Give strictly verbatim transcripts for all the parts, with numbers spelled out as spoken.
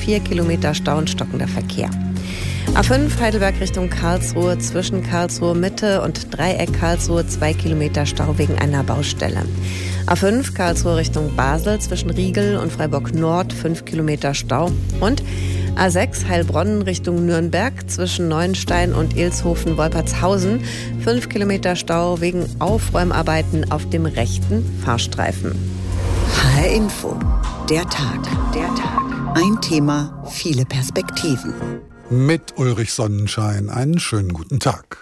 vier Kilometer Stau und stockender Verkehr. A fünf Heidelberg Richtung Karlsruhe, zwischen Karlsruhe Mitte und Dreieck Karlsruhe zwei Kilometer Stau wegen einer Baustelle. A fünf Karlsruhe Richtung Basel, zwischen Riegel und Freiburg Nord fünf Kilometer Stau. Und A sechs Heilbronn Richtung Nürnberg, zwischen Neuenstein und Ilshofen-Wolpertshausen fünf Kilometer Stau wegen Aufräumarbeiten auf dem rechten Fahrstreifen. H R Info, der Tag. Der Tag. Ein Thema, viele Perspektiven. Mit Ulrich Sonnenschein. Einen schönen guten Tag.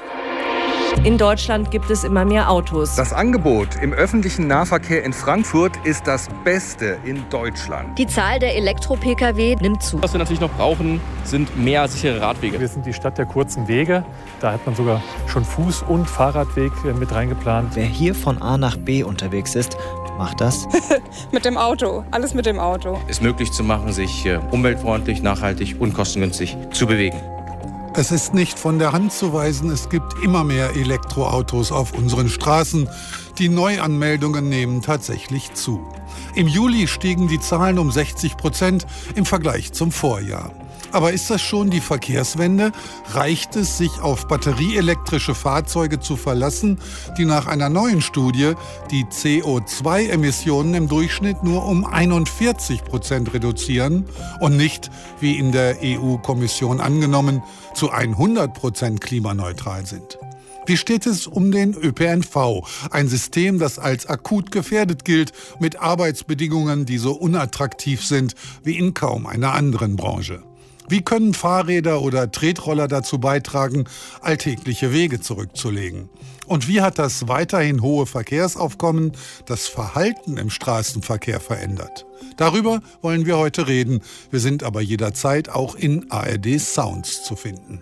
In Deutschland gibt es immer mehr Autos. Das Angebot im öffentlichen Nahverkehr in Frankfurt ist das Beste in Deutschland. Die Zahl der Elektro-Pkw nimmt zu. Was wir natürlich noch brauchen, sind mehr sichere Radwege. Wir sind die Stadt der kurzen Wege. Da hat man sogar schon Fuß- und Fahrradweg mit reingeplant. Wer hier von A nach B unterwegs ist, macht das mit dem Auto. Alles mit dem Auto. Es möglich zu machen, sich umweltfreundlich, nachhaltig und kostengünstig zu bewegen. Es ist nicht von der Hand zu weisen, es gibt immer mehr Elektroautos auf unseren Straßen. Die Neuanmeldungen nehmen tatsächlich zu. Im Juli stiegen die Zahlen um sechzig Prozent im Vergleich zum Vorjahr. Aber ist das schon die Verkehrswende? Reicht es, sich auf batterieelektrische Fahrzeuge zu verlassen, die nach einer neuen Studie die C O zwei Emissionen im Durchschnitt nur um einundvierzig Prozent reduzieren und nicht, wie in der E U-Kommission angenommen, zu hundert Prozent klimaneutral sind? Wie steht es um den Ö P N V? Ein System, das als akut gefährdet gilt, mit Arbeitsbedingungen, die so unattraktiv sind wie in kaum einer anderen Branche. Wie können Fahrräder oder Tretroller dazu beitragen, alltägliche Wege zurückzulegen? Und wie hat das weiterhin hohe Verkehrsaufkommen das Verhalten im Straßenverkehr verändert? Darüber wollen wir heute reden. Wir sind aber jederzeit auch in A R D Sounds zu finden.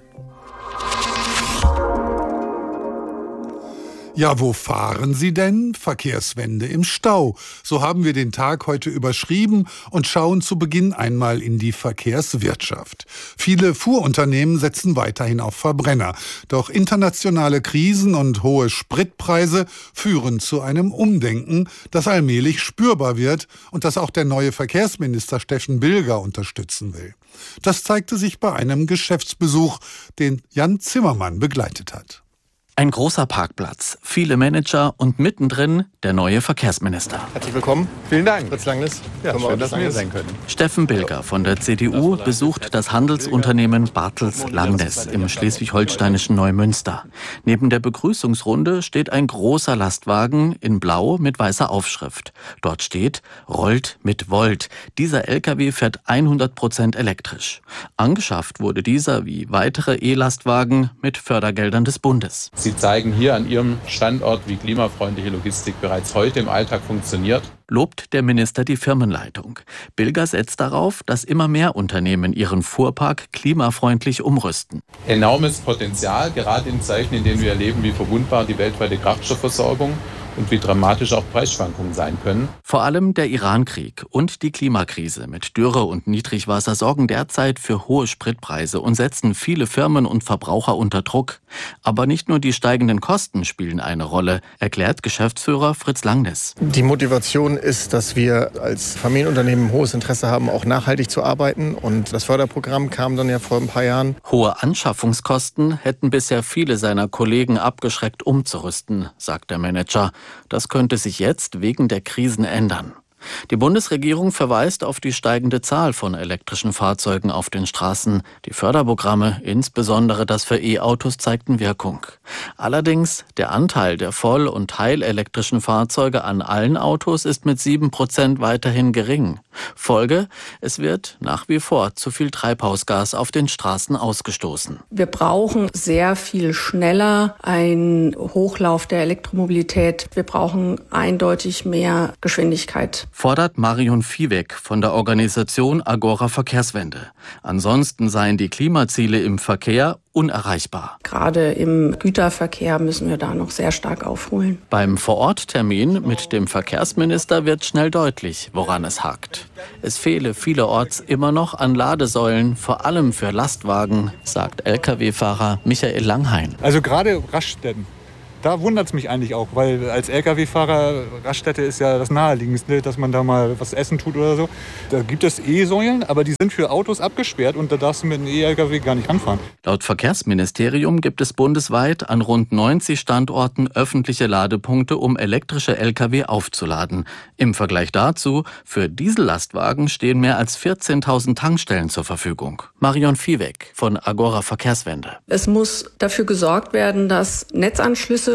Ja, wo fahren Sie denn? Verkehrswende im Stau. So haben wir den Tag heute überschrieben und schauen zu Beginn einmal in die Verkehrswirtschaft. Viele Fuhrunternehmen setzen weiterhin auf Verbrenner. Doch internationale Krisen und hohe Spritpreise führen zu einem Umdenken, das allmählich spürbar wird und das auch der neue Verkehrsminister Steffen Bilger unterstützen will. Das zeigte sich bei einem Geschäftsbesuch, den Jan Zimmermann begleitet hat. Ein großer Parkplatz, viele Manager und mittendrin der neue Verkehrsminister. Herzlich willkommen. Vielen Dank. Fritz Langnes. Ja, schön, schön, dass wir hier sein können. Steffen Bilger von der C D U besucht das Handelsunternehmen Bartels Langnes im schleswig-holsteinischen Neumünster. Neben der Begrüßungsrunde steht ein großer Lastwagen in Blau mit weißer Aufschrift. Dort steht, rollt mit Volt. Dieser L K W fährt hundert Prozent elektrisch. Angeschafft wurde dieser wie weitere E-Lastwagen mit Fördergeldern des Bundes. Sie zeigen hier an Ihrem Standort, wie klimafreundliche Logistik bereits heute im Alltag funktioniert. Lobt der Minister die Firmenleitung. Bilger setzt darauf, dass immer mehr Unternehmen ihren Fuhrpark klimafreundlich umrüsten. Enormes Potenzial, gerade in Zeiten, in denen wir erleben, wie verwundbar die weltweite Kraftstoffversorgung und wie dramatisch auch Preisschwankungen sein können. Vor allem der Irankrieg und die Klimakrise mit Dürre und Niedrigwasser sorgen derzeit für hohe Spritpreise und setzen viele Firmen und Verbraucher unter Druck. Aber nicht nur die steigenden Kosten spielen eine Rolle, erklärt Geschäftsführer Fritz Langnes. Die Motivation ist, dass wir als Familienunternehmen ein hohes Interesse haben, auch nachhaltig zu arbeiten. Und das Förderprogramm kam dann ja vor ein paar Jahren. Hohe Anschaffungskosten hätten bisher viele seiner Kollegen abgeschreckt, umzurüsten, sagt der Manager. Das könnte sich jetzt wegen der Krisen ändern. Die Bundesregierung verweist auf die steigende Zahl von elektrischen Fahrzeugen auf den Straßen. Die Förderprogramme, insbesondere das für E-Autos, zeigten Wirkung. Allerdings, der Anteil der voll- und teilelektrischen Fahrzeuge an allen Autos ist mit sieben Prozent weiterhin gering. Folge, es wird nach wie vor zu viel Treibhausgas auf den Straßen ausgestoßen. Wir brauchen sehr viel schneller einen Hochlauf der Elektromobilität. Wir brauchen eindeutig mehr Geschwindigkeit. Fordert Marion Viehweg von der Organisation Agora Verkehrswende. Ansonsten seien die Klimaziele im Verkehr unerreichbar. Gerade im Güterverkehr müssen wir da noch sehr stark aufholen. Beim Vororttermin mit dem Verkehrsminister wird schnell deutlich, woran es hakt. Es fehle vielerorts immer noch an Ladesäulen, vor allem für Lastwagen, sagt L K W-Fahrer Michael Langhain. Also gerade Raststätten Da wundert es mich eigentlich auch, weil als L K W-Fahrer, Raststätte ist ja das Naheliegendste, dass man da mal was essen tut oder so. Da gibt es E-Säulen, aber die sind für Autos abgesperrt und da darfst du mit einem E-L K W gar nicht anfahren. Laut Verkehrsministerium gibt es bundesweit an rund neunzig Standorten öffentliche Ladepunkte, um elektrische L K W aufzuladen. Im Vergleich dazu, für Diesellastwagen stehen mehr als vierzehntausend Tankstellen zur Verfügung. Marion Viehweg von Agora Verkehrswende. Es muss dafür gesorgt werden, dass Netzanschlüsse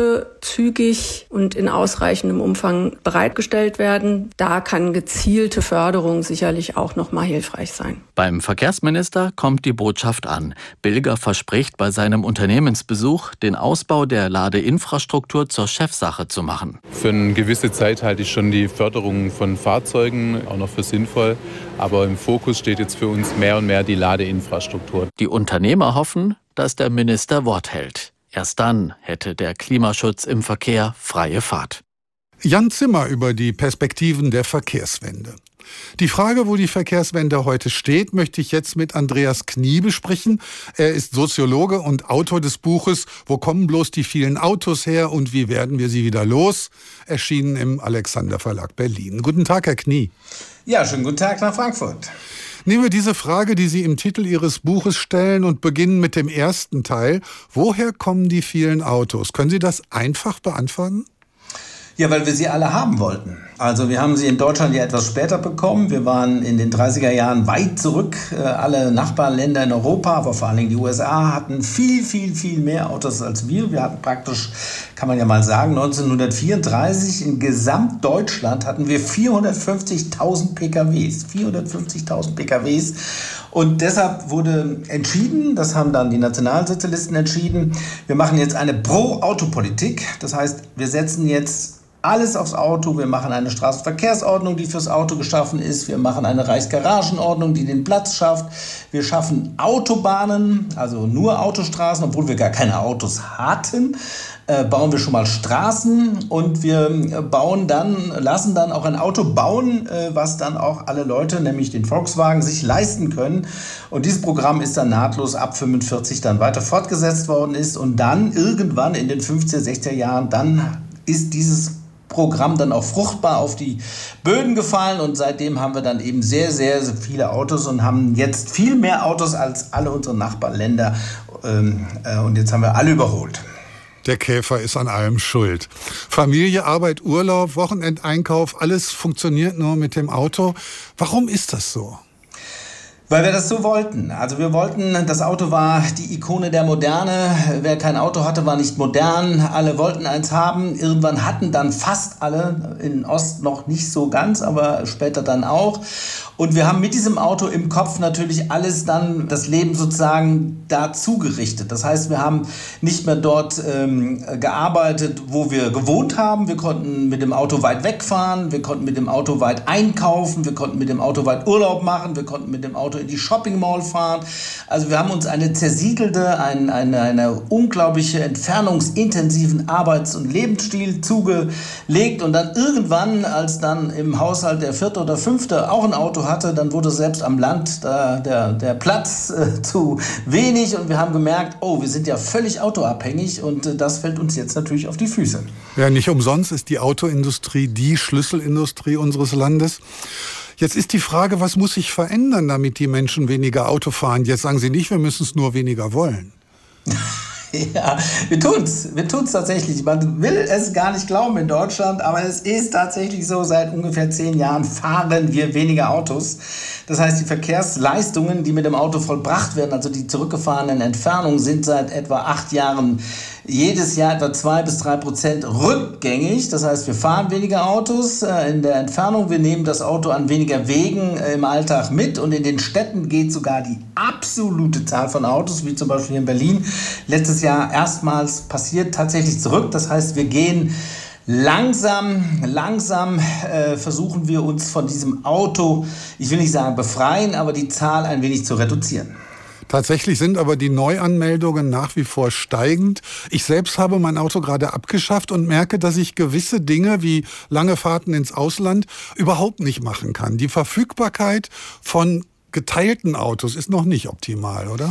zügig und in ausreichendem Umfang bereitgestellt werden. Da kann gezielte Förderung sicherlich auch noch mal hilfreich sein. Beim Verkehrsminister kommt die Botschaft an. Bilger verspricht bei seinem Unternehmensbesuch, den Ausbau der Ladeinfrastruktur zur Chefsache zu machen. Für eine gewisse Zeit halte ich schon die Förderung von Fahrzeugen auch noch für sinnvoll. Aber im Fokus steht jetzt für uns mehr und mehr die Ladeinfrastruktur. Die Unternehmer hoffen, dass der Minister Wort hält. Erst dann hätte der Klimaschutz im Verkehr freie Fahrt. Jan Zimmer über die Perspektiven der Verkehrswende. Die Frage, wo die Verkehrswende heute steht, möchte ich jetzt mit Andreas Knie besprechen. Er ist Soziologe und Autor des Buches »Wo kommen bloß die vielen Autos her und wie werden wir sie wieder los?«, erschienen im Alexander Verlag Berlin. Guten Tag, Herr Knie. Ja, schönen guten Tag nach Frankfurt. Nehmen wir diese Frage, die Sie im Titel Ihres Buches stellen, und beginnen mit dem ersten Teil. Woher kommen die vielen Autos? Können Sie das einfach beantworten? Ja, weil wir sie alle haben wollten. Also wir haben sie in Deutschland ja etwas später bekommen. Wir waren in den dreißiger Jahren weit zurück. Alle Nachbarländer in Europa, aber vor allen Dingen die U S A, hatten viel, viel, viel mehr Autos als wir. Wir hatten praktisch, kann man ja mal sagen, neunzehnhundertvierunddreißig in Gesamtdeutschland hatten wir vierhundertfünfzigtausend P K Ws. vierhundertfünfzigtausend P K Ws. Und deshalb wurde entschieden, das haben dann die Nationalsozialisten entschieden, wir machen jetzt eine Pro-Auto-Politik. Das heißt, wir setzen jetzt alles aufs Auto. Wir machen eine Straßenverkehrsordnung, die fürs Auto geschaffen ist. Wir machen eine Reichsgaragenordnung, die den Platz schafft. Wir schaffen Autobahnen, also nur Autostraßen, obwohl wir gar keine Autos hatten. Äh, bauen wir schon mal Straßen und wir bauen dann, lassen dann auch ein Auto bauen, äh, was dann auch alle Leute, nämlich den Volkswagen, sich leisten können. Und dieses Programm ist dann nahtlos ab fünfundvierzig dann weiter fortgesetzt worden ist. Und dann irgendwann in den fünfziger, sechziger Jahren, dann ist dieses Programm dann auch fruchtbar auf die Böden gefallen und seitdem haben wir dann eben sehr, sehr viele Autos und haben jetzt viel mehr Autos als alle unsere Nachbarländer ähm, äh, und jetzt haben wir alle überholt. Der Käfer ist an allem schuld. Familie, Arbeit, Urlaub, Wochenendeinkauf, alles funktioniert nur mit dem Auto. Warum ist das so? Weil wir das so wollten. Also wir wollten, das Auto war die Ikone der Moderne. Wer kein Auto hatte, war nicht modern. Alle wollten eins haben. Irgendwann hatten dann fast alle, in Ost noch nicht so ganz, aber später dann auch. Und wir haben mit diesem Auto im Kopf natürlich alles dann, das Leben sozusagen dazu gerichtet. Das heißt, wir haben nicht mehr dort ähm, gearbeitet, wo wir gewohnt haben. Wir konnten mit dem Auto weit wegfahren. Wir konnten mit dem Auto weit einkaufen. Wir konnten mit dem Auto weit Urlaub machen. Wir konnten mit dem Auto in die Shopping Mall fahren. Also wir haben uns eine zersiegelte, ein, eine, eine unglaubliche entfernungsintensiven Arbeits- und Lebensstil zugelegt. Und dann irgendwann, als dann im Haushalt der vierte oder fünfte auch ein Auto hatte, dann wurde selbst am Land da, der, der Platz äh, zu wenig. Und wir haben gemerkt, oh, wir sind ja völlig autoabhängig und äh, das fällt uns jetzt natürlich auf die Füße. Ja, nicht umsonst ist die Autoindustrie die Schlüsselindustrie unseres Landes. Jetzt ist die Frage, was muss sich verändern, damit die Menschen weniger Auto fahren? Jetzt sagen Sie nicht, wir müssen es nur weniger wollen. Ja, wir tun's. Wir tun's tatsächlich. Man will es gar nicht glauben in Deutschland, aber es ist tatsächlich so, seit ungefähr zehn Jahren fahren wir weniger Autos. Das heißt, die Verkehrsleistungen, die mit dem Auto vollbracht werden, also die zurückgefahrenen Entfernungen, sind seit etwa acht Jahren jedes Jahr etwa zwei bis drei Prozent rückgängig. Das heißt, wir fahren weniger Autos äh, in der Entfernung. Wir nehmen das Auto an weniger Wegen äh, im Alltag mit. Und in den Städten geht sogar die absolute Zahl von Autos, wie zum Beispiel hier in Berlin, letztes Jahr erstmals passiert, tatsächlich zurück. Das heißt, wir gehen langsam, langsam äh, versuchen wir uns von diesem Auto, ich will nicht sagen befreien, aber die Zahl ein wenig zu reduzieren. Tatsächlich sind aber die Neuanmeldungen nach wie vor steigend. Ich selbst habe mein Auto gerade abgeschafft und merke, dass ich gewisse Dinge wie lange Fahrten ins Ausland überhaupt nicht machen kann. Die Verfügbarkeit von geteilten Autos ist noch nicht optimal, oder?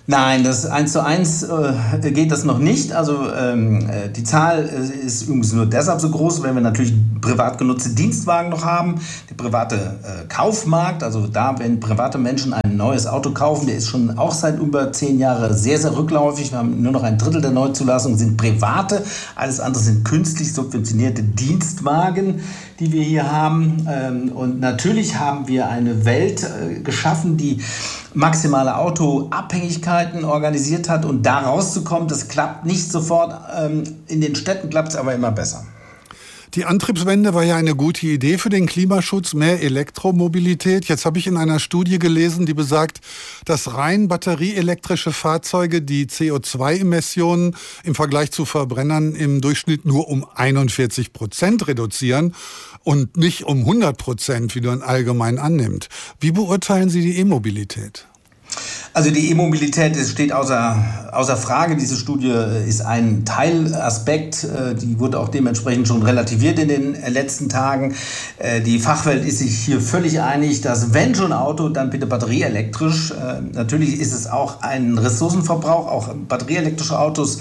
Nein, das eins zu eins äh, geht das noch nicht. Also ähm, die Zahl äh, ist übrigens nur deshalb so groß, wenn wir natürlich privat genutzte Dienstwagen noch haben. Der private äh, Kaufmarkt, also da, wenn private Menschen ein neues Auto kaufen, der ist schon auch seit über zehn Jahren sehr, sehr rückläufig. Wir haben nur noch ein Drittel der Neuzulassungen sind private. Alles andere sind künstlich subventionierte Dienstwagen, die wir hier haben. Ähm, und natürlich haben wir eine Welt äh, geschaffen, die maximale Autoabhängigkeiten organisiert hat, und da rauszukommen, das klappt nicht sofort. Ähm, in den Städten klappt es aber immer besser. Die Antriebswende war ja eine gute Idee für den Klimaschutz, mehr Elektromobilität. Jetzt habe ich in einer Studie gelesen, die besagt, dass rein batterieelektrische Fahrzeuge die C O zwei Emissionen im Vergleich zu Verbrennern im Durchschnitt nur um einundvierzig Prozent reduzieren und nicht um hundert Prozent, wie man allgemein annimmt. Wie beurteilen Sie die E-Mobilität? Also die E-Mobilität steht außer, außer Frage. Diese Studie ist ein Teilaspekt. Die wurde auch dementsprechend schon relativiert in den letzten Tagen. Die Fachwelt ist sich hier völlig einig, dass wenn schon Auto, dann bitte batterieelektrisch. Natürlich ist es auch ein Ressourcenverbrauch. Auch batterieelektrische Autos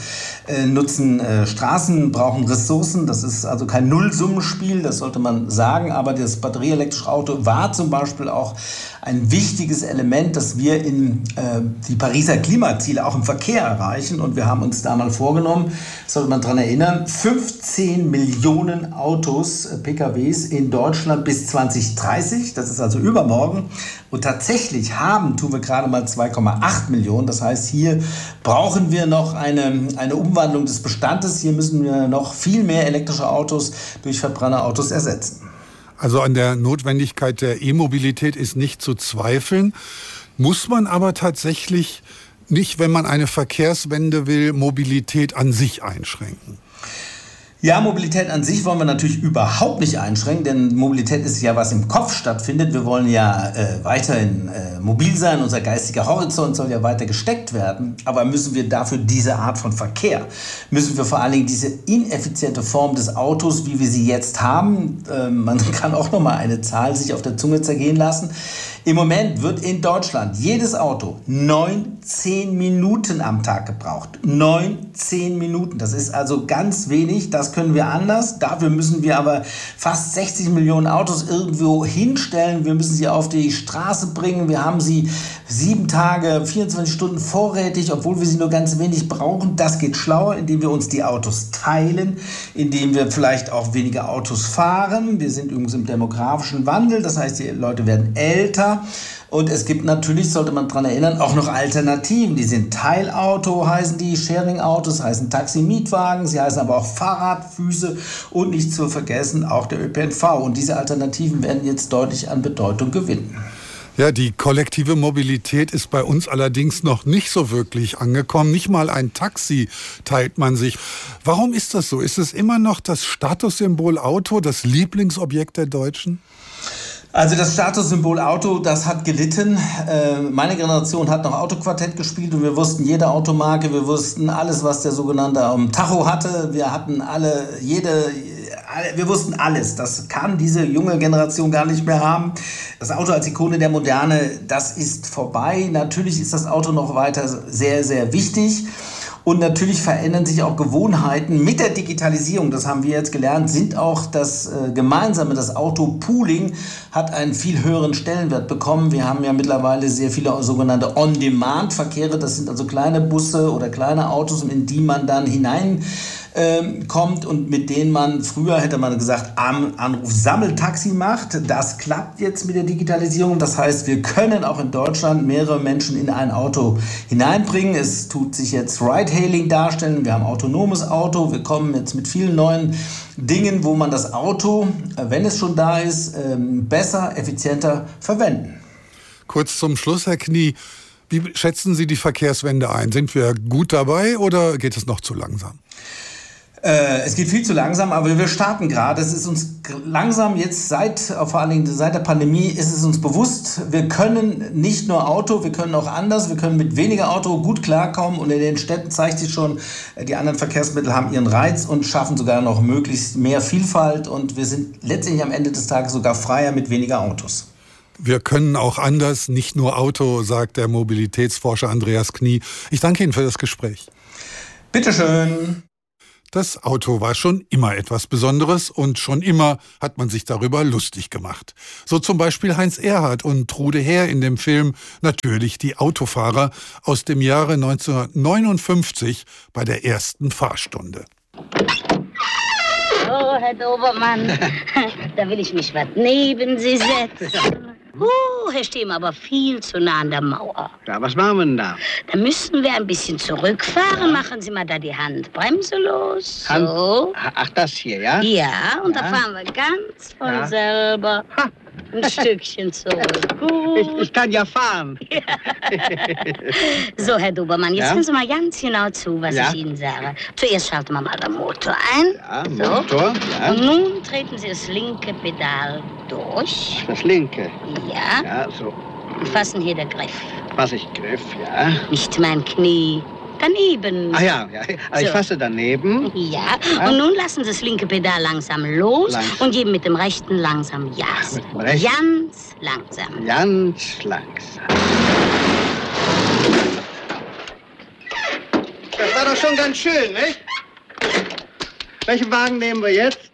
nutzen Straßen, brauchen Ressourcen. Das ist also kein Nullsummenspiel, das sollte man sagen. Aber das batterieelektrische Auto war zum Beispiel auch ein wichtiges Element, dass wir in äh, die Pariser Klimaziele auch im Verkehr erreichen. Und wir haben uns da mal vorgenommen, sollte man daran erinnern, fünfzehn Millionen Autos, äh, P K Ws in Deutschland bis zwanzig dreißig. Das ist also übermorgen. Und tatsächlich haben, tun wir gerade mal zwei Komma acht Millionen. Das heißt, hier brauchen wir noch eine, eine Umwandlung des Bestandes. Hier müssen wir noch viel mehr elektrische Autos durch Verbrennerautos ersetzen. Also an der Notwendigkeit der E-Mobilität ist nicht zu zweifeln. Muss man aber tatsächlich nicht, wenn man eine Verkehrswende will, Mobilität an sich einschränken? Ja, Mobilität an sich wollen wir natürlich überhaupt nicht einschränken, denn Mobilität ist ja, was im Kopf stattfindet. Wir wollen ja äh, weiterhin äh, mobil sein, unser geistiger Horizont soll ja weiter gesteckt werden. Aber müssen wir dafür diese Art von Verkehr, müssen wir vor allen Dingen diese ineffiziente Form des Autos, wie wir sie jetzt haben, äh, man kann auch noch mal eine Zahl sich auf der Zunge zergehen lassen. Im Moment wird in Deutschland jedes Auto neun, zehn Minuten am Tag gebraucht. Neun, zehn Minuten. Das ist also ganz wenig. Das können wir anders. Dafür müssen wir aber fast sechzig Millionen Autos irgendwo hinstellen. Wir müssen sie auf die Straße bringen. Wir haben sie sieben Tage, vierundzwanzig Stunden vorrätig, obwohl wir sie nur ganz wenig brauchen. Das geht schlauer, indem wir uns die Autos teilen, indem wir vielleicht auch weniger Autos fahren. Wir sind übrigens im demografischen Wandel. Das heißt, die Leute werden älter. Und es gibt natürlich, sollte man daran erinnern, auch noch Alternativen. Die sind Teilauto, heißen die, Sharing-Autos, heißen Taxi-Mietwagen, sie heißen aber auch Fahrradfüße und nicht zu vergessen auch der Ö P N V. Und diese Alternativen werden jetzt deutlich an Bedeutung gewinnen. Ja, die kollektive Mobilität ist bei uns allerdings noch nicht so wirklich angekommen. Nicht mal ein Taxi teilt man sich. Warum ist das so? Ist es immer noch das Statussymbol Auto, das Lieblingsobjekt der Deutschen? Also das Statussymbol Auto, das hat gelitten. Äh, meine Generation hat noch Autoquartett gespielt und wir wussten jede Automarke, wir wussten alles, was der sogenannte um, Tacho hatte. Wir hatten alle, jede, alle, wir wussten alles. Das kann diese junge Generation gar nicht mehr haben. Das Auto als Ikone der Moderne, das ist vorbei. Natürlich ist das Auto noch weiter sehr, sehr wichtig. Und natürlich verändern sich auch Gewohnheiten mit der Digitalisierung. Das haben wir jetzt gelernt, sind auch das äh, Gemeinsame, das Autopooling hat einen viel höheren Stellenwert bekommen. Wir haben ja mittlerweile sehr viele sogenannte On-Demand-Verkehre. Das sind also kleine Busse oder kleine Autos, in die man dann hinein Ähm, kommt und mit denen man, früher hätte man gesagt, Anruf-Sammeltaxi macht. Das klappt jetzt mit der Digitalisierung. Das heißt, wir können auch in Deutschland mehrere Menschen in ein Auto hineinbringen. Es tut sich jetzt Ride-Hailing darstellen. Wir haben autonomes Auto. Wir kommen jetzt mit vielen neuen Dingen, wo man das Auto, wenn es schon da ist, besser, effizienter verwenden. Kurz zum Schluss, Herr Knie. Wie schätzen Sie die Verkehrswende ein? Sind wir gut dabei oder geht es noch zu langsam? Äh, es geht viel zu langsam, aber wir starten gerade. Es ist uns langsam jetzt seit, vor allen Dingen seit der Pandemie, ist es uns bewusst, wir können nicht nur Auto, wir können auch anders, wir können mit weniger Auto gut klarkommen und in den Städten zeigt sich schon, die anderen Verkehrsmittel haben ihren Reiz und schaffen sogar noch möglichst mehr Vielfalt und wir sind letztendlich am Ende des Tages sogar freier mit weniger Autos. Wir können auch anders, nicht nur Auto, sagt der Mobilitätsforscher Andreas Knie. Ich danke Ihnen für das Gespräch. Bitteschön. Das Auto war schon immer etwas Besonderes und schon immer hat man sich darüber lustig gemacht. So zum Beispiel Heinz Erhardt und Trude Herr in dem Film Natürlich die Autofahrer aus dem Jahre neunzehnhundertneunundfünfzig bei der ersten Fahrstunde. Oh, Herr Dobermann, da will ich mich was neben Sie setzen. Uh, Herr stehen wir aber viel zu nah an der Mauer. Ja, was machen wir denn da? Da müssten wir ein bisschen zurückfahren. Ja. Machen Sie mal da die Handbremse los. Hand? So. Ach, das hier, ja? Ja, und ja. da fahren wir ganz von ja. selber ha. ein Stückchen zurück. Gut. Ich, ich kann ja fahren. Ja. So, Herr Dobermann, jetzt ja? hören Sie mal ganz genau zu, was ja? ich Ihnen sage. Zuerst schalten wir mal den Motor ein. Ja, so. Motor, ja. Und nun treten Sie das linke Pedal durch. Das linke? Ja. Ja, so. Und fassen hier den Griff. Fass ich Griff, ja. Nicht mein Knie. Daneben. Ah ja, ja. Also so. Ich fasse daneben. Ja. ja, und nun lassen Sie das linke Pedal langsam los Langs. und geben mit dem rechten langsam Gas. Mit dem rechten? Ganz langsam. Ganz langsam. Das war doch schon ganz schön, nicht? Welchen Wagen nehmen wir jetzt?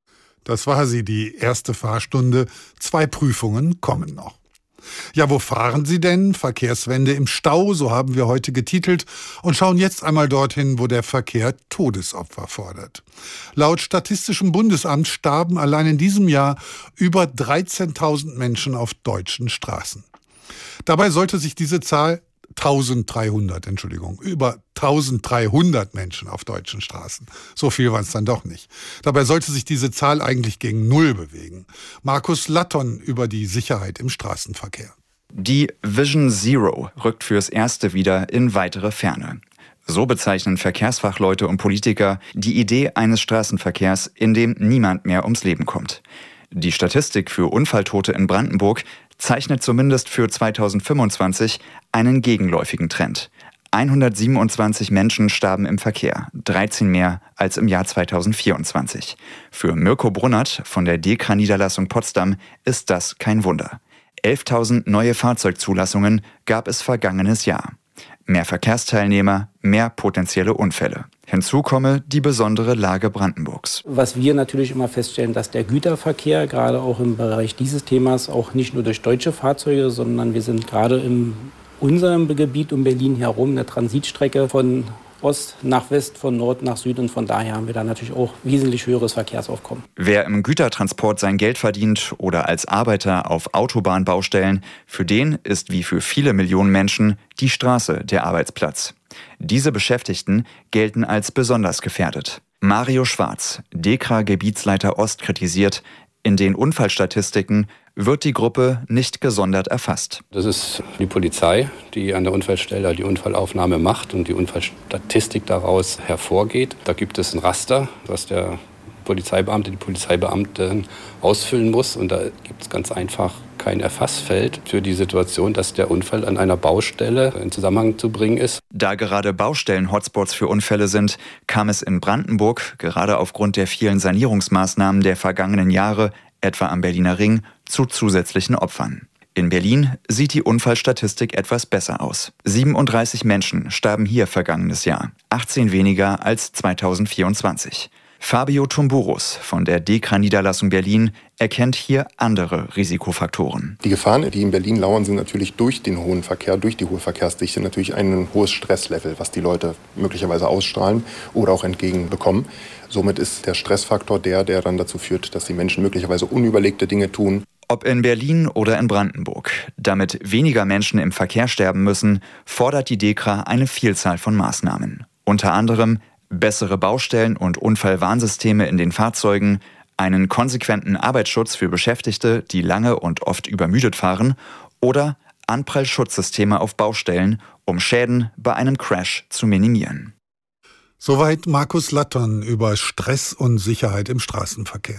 Das war sie, die erste Fahrstunde. Zwei Prüfungen kommen noch. Ja, wo fahren Sie denn? Verkehrswende im Stau, so haben wir heute getitelt, und schauen jetzt einmal dorthin, wo der Verkehr Todesopfer fordert. Laut Statistischem Bundesamt starben allein in diesem Jahr über dreizehntausend Menschen auf deutschen Straßen. Dabei sollte sich diese Zahl dreizehnhundert, Entschuldigung, über dreizehnhundert Menschen auf deutschen Straßen. So viel waren es dann doch nicht. Dabei sollte sich diese Zahl eigentlich gegen Null bewegen. Markus Latton über die Sicherheit im Straßenverkehr. Die Vision Zero rückt fürs Erste wieder in weitere Ferne. So bezeichnen Verkehrsfachleute und Politiker die Idee eines Straßenverkehrs, in dem niemand mehr ums Leben kommt. Die Statistik für Unfalltote in Brandenburg zeichnet zumindest für zweitausendfünfundzwanzig einen gegenläufigen Trend. hundertsiebenundzwanzig Menschen starben im Verkehr, dreizehn mehr als im Jahr zweitausendvierundzwanzig. Für Mirko Brunnert von der D E K R A-Niederlassung Potsdam ist das kein Wunder. elftausend neue Fahrzeugzulassungen gab es vergangenes Jahr. Mehr Verkehrsteilnehmer, mehr potenzielle Unfälle. Hinzu komme die besondere Lage Brandenburgs. Was wir natürlich immer feststellen, dass der Güterverkehr, gerade auch im Bereich dieses Themas, auch nicht nur durch deutsche Fahrzeuge, sondern wir sind gerade in unserem Gebiet um Berlin herum eine Transitstrecke von Ost nach West, von Nord nach Süd, und von daher haben wir da natürlich auch wesentlich höheres Verkehrsaufkommen. Wer im Gütertransport sein Geld verdient oder als Arbeiter auf Autobahnbaustellen, für den ist wie für viele Millionen Menschen die Straße der Arbeitsplatz. Diese Beschäftigten gelten als besonders gefährdet. Mario Schwarz, D E K R A-Gebietsleiter Ost, kritisiert, in den Unfallstatistiken wird die Gruppe nicht gesondert erfasst. Das ist die Polizei, die an der Unfallstelle die Unfallaufnahme macht und die Unfallstatistik daraus hervorgeht. Da gibt es ein Raster, was der Polizeibeamte, die Polizeibeamtin ausfüllen muss. Und da gibt es ganz einfach kein Erfassfeld für die Situation, dass der Unfall an einer Baustelle in Zusammenhang zu bringen ist. Da gerade Baustellen-Hotspots für Unfälle sind, kam es in Brandenburg, gerade aufgrund der vielen Sanierungsmaßnahmen der vergangenen Jahre, etwa am Berliner Ring, zu zusätzlichen Opfern. In Berlin sieht die Unfallstatistik etwas besser aus. siebenunddreißig Menschen starben hier vergangenes Jahr, achtzehn weniger als zweitausendvierundzwanzig. Fabio Tumburus von der D E K R A-Niederlassung Berlin erkennt hier andere Risikofaktoren. Die Gefahren, die in Berlin lauern, sind natürlich durch den hohen Verkehr, durch die hohe Verkehrsdichte natürlich ein hohes Stresslevel, was die Leute möglicherweise ausstrahlen oder auch entgegenbekommen. Somit ist der Stressfaktor der, der dann dazu führt, dass die Menschen möglicherweise unüberlegte Dinge tun. Ob in Berlin oder in Brandenburg, damit weniger Menschen im Verkehr sterben müssen, fordert die D E K R A eine Vielzahl von Maßnahmen. Unter anderem bessere Baustellen- und Unfallwarnsysteme in den Fahrzeugen, einen konsequenten Arbeitsschutz für Beschäftigte, die lange und oft übermüdet fahren, oder Anprallschutzsysteme auf Baustellen, um Schäden bei einem Crash zu minimieren. Soweit Markus Latton über Stress und Sicherheit im Straßenverkehr.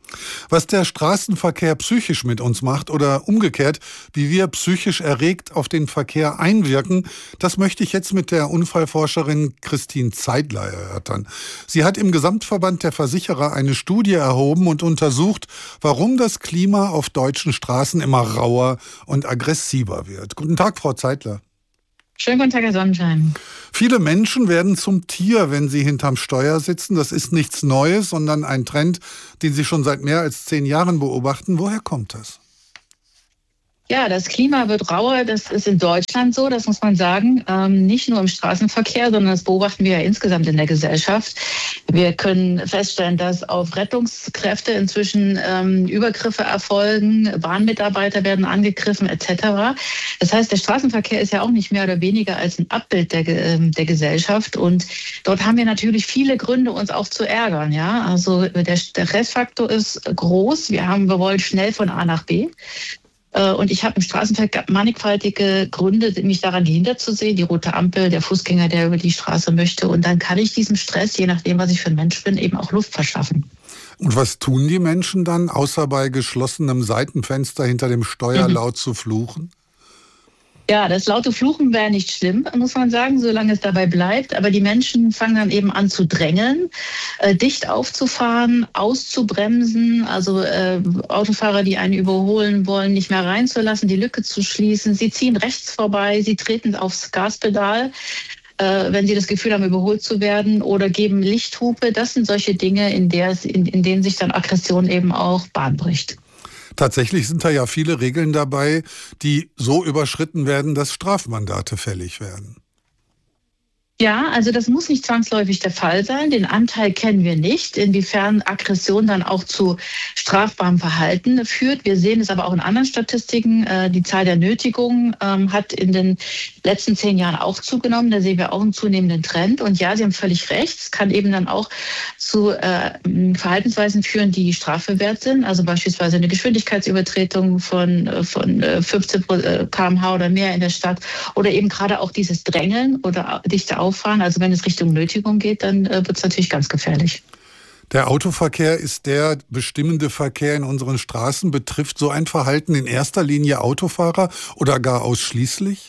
Was der Straßenverkehr psychisch mit uns macht oder umgekehrt, wie wir psychisch erregt auf den Verkehr einwirken, das möchte ich jetzt mit der Unfallforscherin Christine Zeidler erörtern. Sie hat im Gesamtverband der Versicherer eine Studie erhoben und untersucht, warum das Klima auf deutschen Straßen immer rauer und aggressiver wird. Guten Tag, Frau Zeidler. Schönen guten Tag, Herr Sonnenschein. Viele Menschen werden zum Tier, wenn sie hinterm Steuer sitzen. Das ist nichts Neues, sondern ein Trend, den Sie schon seit mehr als zehn Jahren beobachten. Woher kommt das? Ja, das Klima wird rauer. Das ist in Deutschland so, das muss man sagen. Ähm, nicht nur im Straßenverkehr, sondern das beobachten wir ja insgesamt in der Gesellschaft. Wir können feststellen, dass auf Rettungskräfte inzwischen ähm, Übergriffe erfolgen, Bahnmitarbeiter werden angegriffen et cetera. Das heißt, der Straßenverkehr ist ja auch nicht mehr oder weniger als ein Abbild der, äh, der Gesellschaft. Und dort haben wir natürlich viele Gründe, uns auch zu ärgern. Ja, also der, der Stressfaktor ist groß. Wir haben, wir wollen schnell von A nach B. Und ich habe im Straßenverkehr mannigfaltige Gründe, mich daran gehindert zu sehen. Die rote Ampel, der Fußgänger, der über die Straße möchte. Und dann kann ich diesem Stress, je nachdem, was ich für ein Mensch bin, eben auch Luft verschaffen. Und was tun die Menschen dann, außer bei geschlossenem Seitenfenster hinter dem Steuer mhm. laut zu fluchen? Ja, das laute Fluchen wäre nicht schlimm, muss man sagen, solange es dabei bleibt. Aber die Menschen fangen dann eben an zu drängeln, äh, dicht aufzufahren, auszubremsen. Also äh, Autofahrer, die einen überholen wollen, nicht mehr reinzulassen, die Lücke zu schließen. Sie ziehen rechts vorbei, sie treten aufs Gaspedal, äh, wenn sie das Gefühl haben, überholt zu werden, oder geben Lichthupe. Das sind solche Dinge, in, der, in, in denen sich dann Aggression eben auch Bahn bricht. Tatsächlich sind da ja viele Regeln dabei, die so überschritten werden, dass Strafmandate fällig werden. Ja, also das muss nicht zwangsläufig der Fall sein. Den Anteil kennen wir nicht, inwiefern Aggression dann auch zu strafbarem Verhalten führt. Wir sehen es aber auch in anderen Statistiken. Die Zahl der Nötigungen hat in den letzten zehn Jahren auch zugenommen. Da sehen wir auch einen zunehmenden Trend. Und ja, Sie haben völlig recht. Es kann eben dann auch zu Verhaltensweisen führen, die strafbewehrt sind. Also beispielsweise eine Geschwindigkeitsübertretung von, von fünfzehn Kilometer pro Stunde oder mehr in der Stadt. Oder eben gerade auch dieses Drängeln oder dichte Auffahren. Also wenn es Richtung Nötigung geht, dann äh, wird es natürlich ganz gefährlich. Der Autoverkehr ist der bestimmende Verkehr in unseren Straßen. Betrifft so ein Verhalten in erster Linie Autofahrer oder gar ausschließlich?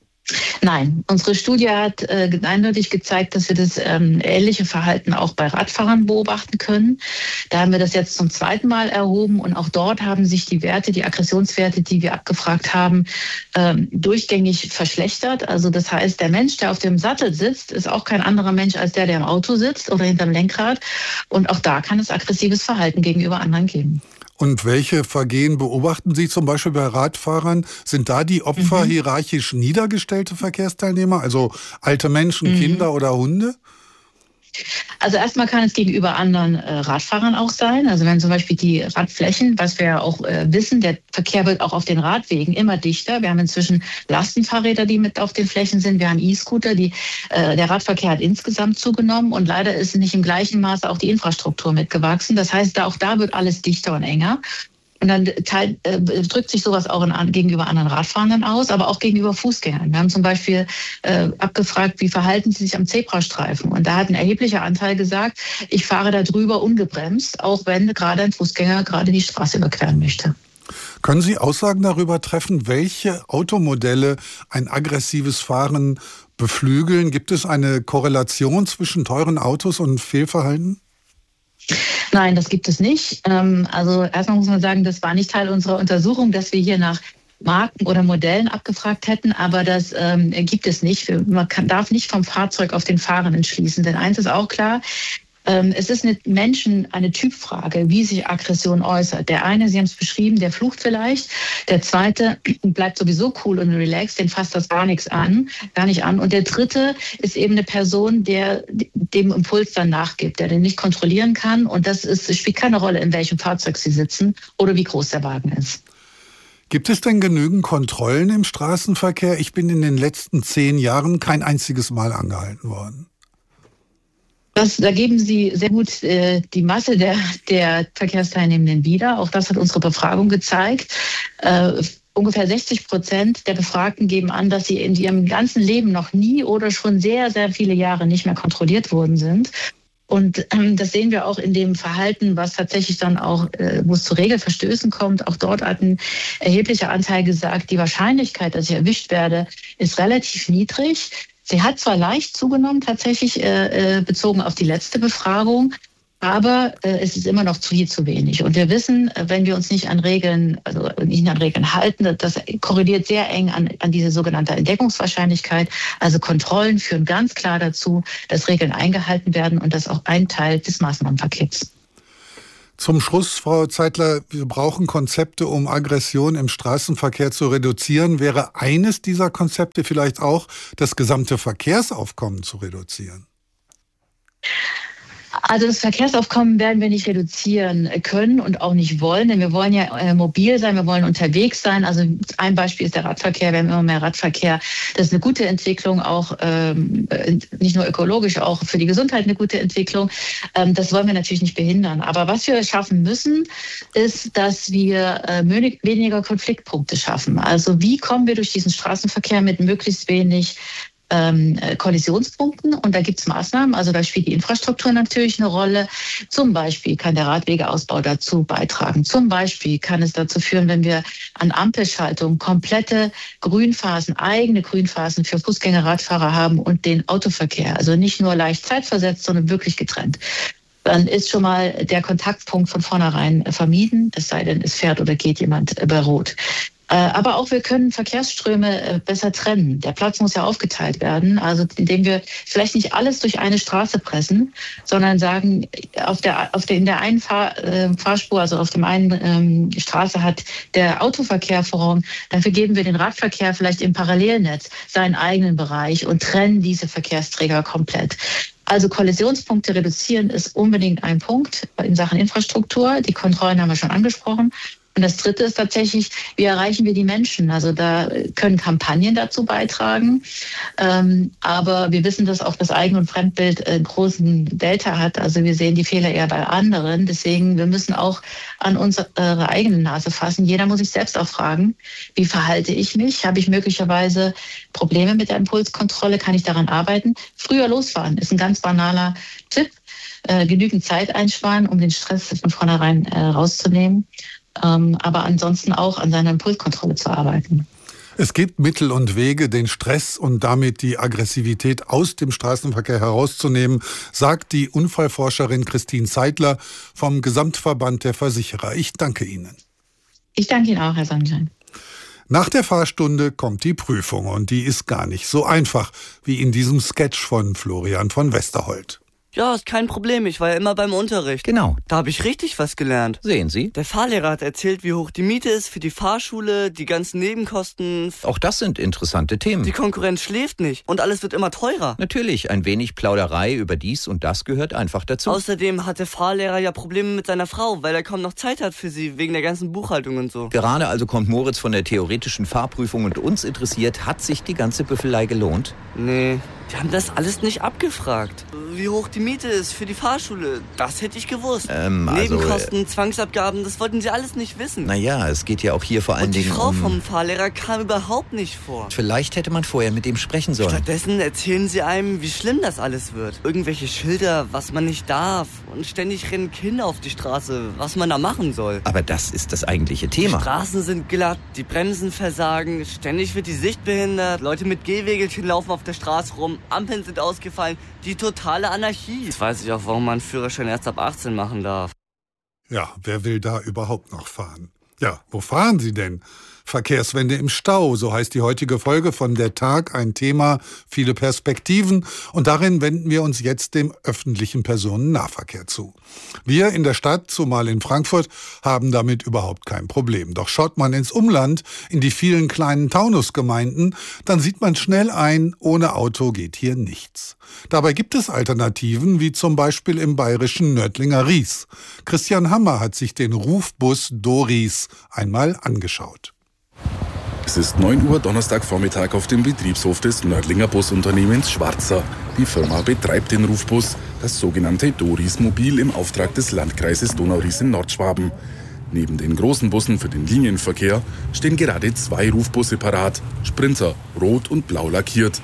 Nein, unsere Studie hat äh, eindeutig gezeigt, dass wir das ähm, ähnliche Verhalten auch bei Radfahrern beobachten können. Da haben wir das jetzt zum zweiten Mal erhoben und auch dort haben sich die Werte, die Aggressionswerte, die wir abgefragt haben, ähm, durchgängig verschlechtert. Also das heißt, der Mensch, der auf dem Sattel sitzt, ist auch kein anderer Mensch als der, der im Auto sitzt oder hinterm Lenkrad. Und auch da kann es aggressives Verhalten gegenüber anderen geben. Und welche Vergehen beobachten Sie zum Beispiel bei Radfahrern? Sind da die Opfer mhm. hierarchisch niedergestellte Verkehrsteilnehmer, also alte Menschen, mhm. Kinder oder Hunde? Also erstmal kann es gegenüber anderen äh, Radfahrern auch sein. Also wenn zum Beispiel die Radflächen, was wir ja auch äh, wissen, der Verkehr wird auch auf den Radwegen immer dichter. Wir haben inzwischen Lastenfahrräder, die mit auf den Flächen sind. Wir haben E-Scooter. Die, äh, der Radverkehr hat insgesamt zugenommen und leider ist nicht im gleichen Maße auch die Infrastruktur mitgewachsen. Das heißt, auch da wird alles dichter und enger. Und dann teil, äh, drückt sich sowas auch in, gegenüber anderen Radfahrenden aus, aber auch gegenüber Fußgängern. Wir haben zum Beispiel äh, abgefragt, wie verhalten sie sich am Zebrastreifen? Und da hat ein erheblicher Anteil gesagt, ich fahre da drüber ungebremst, auch wenn gerade ein Fußgänger gerade die Straße überqueren möchte. Können Sie Aussagen darüber treffen, welche Automodelle ein aggressives Fahren beflügeln? Gibt es eine Korrelation zwischen teuren Autos und Fehlverhalten? Nein, das gibt es nicht. Also erstmal muss man sagen, das war nicht Teil unserer Untersuchung, dass wir hier nach Marken oder Modellen abgefragt hätten, aber das ähm, gibt es nicht. Man kann, darf nicht vom Fahrzeug auf den Fahrenden schließen, denn eins ist auch klar, ähm, es ist mit Menschen eine Typfrage, wie sich Aggression äußert. Der eine, Sie haben es beschrieben, der flucht vielleicht. Der zweite bleibt sowieso cool und relaxed, den fasst das gar nichts an, gar nicht an. Und der dritte ist eben eine Person, der dem Impuls dann nachgibt, der den nicht kontrollieren kann. Und das ist, spielt keine Rolle, in welchem Fahrzeug Sie sitzen oder wie groß der Wagen ist. Gibt es denn genügend Kontrollen im Straßenverkehr? Ich bin in den letzten zehn Jahren kein einziges Mal angehalten worden. Das, da geben Sie sehr gut äh, die Masse der, der Verkehrsteilnehmenden wieder. Auch das hat unsere Befragung gezeigt. Äh, ungefähr sechzig Prozent der Befragten geben an, dass sie in ihrem ganzen Leben noch nie oder schon sehr, sehr viele Jahre nicht mehr kontrolliert worden sind. Und ähm, das sehen wir auch in dem Verhalten, was tatsächlich dann auch, äh, wo es zu Regelverstößen kommt. Auch dort hat ein erheblicher Anteil gesagt, die Wahrscheinlichkeit, dass ich erwischt werde, ist relativ niedrig. Sie hat zwar leicht zugenommen, tatsächlich äh, bezogen auf die letzte Befragung, aber äh, es ist immer noch viel zu wenig. Und wir wissen, wenn wir uns nicht an Regeln, also nicht an Regeln halten, das korreliert sehr eng an, an diese sogenannte Entdeckungswahrscheinlichkeit. Also Kontrollen führen ganz klar dazu, dass Regeln eingehalten werden und das auch ein Teil des Maßnahmenpakets. Zum Schluss, Frau Zeitler, wir brauchen Konzepte, um Aggression im Straßenverkehr zu reduzieren. Wäre eines dieser Konzepte vielleicht auch, das gesamte Verkehrsaufkommen zu reduzieren? Also das Verkehrsaufkommen werden wir nicht reduzieren können und auch nicht wollen, denn wir wollen ja äh, mobil sein, wir wollen unterwegs sein. Also ein Beispiel ist der Radverkehr, wir haben immer mehr Radverkehr. Das ist eine gute Entwicklung, auch ähm, nicht nur ökologisch, auch für die Gesundheit eine gute Entwicklung. Ähm, das wollen wir natürlich nicht behindern. Aber was wir schaffen müssen, ist, dass wir äh, weniger Konfliktpunkte schaffen. Also wie kommen wir durch diesen Straßenverkehr mit möglichst wenig Ähm, Kollisionspunkten, und da gibt es Maßnahmen, also da spielt die Infrastruktur natürlich eine Rolle. Zum Beispiel kann der Radwegeausbau dazu beitragen. Zum Beispiel kann es dazu führen, wenn wir an Ampelschaltung komplette Grünphasen, eigene Grünphasen für Fußgänger, Radfahrer haben und den Autoverkehr, also nicht nur leicht zeitversetzt, sondern wirklich getrennt. Dann ist schon mal der Kontaktpunkt von vornherein vermieden, es sei denn, es fährt oder geht jemand bei Rot. Aber auch wir können Verkehrsströme besser trennen. Der Platz muss ja aufgeteilt werden, also indem wir vielleicht nicht alles durch eine Straße pressen, sondern sagen, auf der, auf der, in der einen Fahr, äh, Fahrspur, also auf dem einen ähm, Straße hat der Autoverkehr Vorrang. Dafür geben wir den Radverkehr vielleicht im Parallelnetz seinen eigenen Bereich und trennen diese Verkehrsträger komplett. Also Kollisionspunkte reduzieren ist unbedingt ein Punkt in Sachen Infrastruktur. Die Kontrollen haben wir schon angesprochen. Und das Dritte ist tatsächlich, wie erreichen wir die Menschen? Also da können Kampagnen dazu beitragen. Ähm, aber wir wissen, dass auch das Eigen- und Fremdbild einen großen Delta hat. Also wir sehen die Fehler eher bei anderen. Deswegen, wir müssen auch an unsere eigene Nase fassen. Jeder muss sich selbst auch fragen, wie verhalte ich mich? Habe ich möglicherweise Probleme mit der Impulskontrolle? Kann ich daran arbeiten? Früher losfahren ist ein ganz banaler Tipp. Äh, genügend Zeit einsparen, um den Stress von vornherein äh, rauszunehmen. Ähm, aber ansonsten auch an seiner Impulskontrolle zu arbeiten. Es gibt Mittel und Wege, den Stress und damit die Aggressivität aus dem Straßenverkehr herauszunehmen, sagt die Unfallforscherin Christine Zeitler vom Gesamtverband der Versicherer. Ich danke Ihnen. Ich danke Ihnen auch, Herr Sonnenschein. Nach der Fahrstunde kommt die Prüfung und die ist gar nicht so einfach wie in diesem Sketch von Florian von Westerholt. Ja, ist kein Problem, ich war ja immer beim Unterricht. Genau. Da habe ich richtig was gelernt. Sehen Sie? Der Fahrlehrer hat erzählt, wie hoch die Miete ist für die Fahrschule, die ganzen Nebenkosten. Auch das sind interessante Themen. Die Konkurrenz schläft nicht und alles wird immer teurer. Natürlich, ein wenig Plauderei über dies und das gehört einfach dazu. Außerdem hat der Fahrlehrer ja Probleme mit seiner Frau, weil er kaum noch Zeit hat für sie, wegen der ganzen Buchhaltung und so. Gerade also kommt Moritz von der theoretischen Fahrprüfung und uns interessiert, hat sich die ganze Büffelei gelohnt? Nee, die haben das alles nicht abgefragt. Wie hoch die Miete ist für die Fahrschule, das hätte ich gewusst. Ähm, also, Nebenkosten, äh, Zwangsabgaben, das wollten sie alles nicht wissen. Naja, es geht ja auch hier vor allen und die Dingen Frau um... vom Fahrlehrer kam überhaupt nicht vor. Vielleicht hätte man vorher mit ihm sprechen sollen. Stattdessen erzählen sie einem, wie schlimm das alles wird. Irgendwelche Schilder, was man nicht darf. Und ständig rennen Kinder auf die Straße, was man da machen soll. Aber das ist das eigentliche Thema. Die Straßen sind glatt, die Bremsen versagen, ständig wird die Sicht behindert, Leute mit Gehwegelchen laufen auf der Straße rum, Ampeln sind ausgefallen, die totale Anarchie. Jetzt weiß ich auch, warum man einen Führerschein erst ab achtzehn machen darf. Ja, wer will da überhaupt noch fahren? Ja, wo fahren Sie denn? Verkehrswende im Stau, so heißt die heutige Folge von Der Tag, ein Thema, viele Perspektiven, und darin wenden wir uns jetzt dem öffentlichen Personennahverkehr zu. Wir in der Stadt, zumal in Frankfurt, haben damit überhaupt kein Problem. Doch schaut man ins Umland, in die vielen kleinen Taunusgemeinden, dann sieht man schnell ein, ohne Auto geht hier nichts. Dabei gibt es Alternativen, wie zum Beispiel im bayerischen Nördlinger Ries. Christian Hammer hat sich den Rufbus Doris einmal angeschaut. Es ist neun Uhr Donnerstagvormittag auf dem Betriebshof des Nördlinger Busunternehmens Schwarzer. Die Firma betreibt den Rufbus, das sogenannte Doris Mobil im Auftrag des Landkreises Donau-Ries in Nordschwaben. Neben den großen Bussen für den Linienverkehr stehen gerade zwei Rufbusse parat, Sprinter, rot und blau lackiert.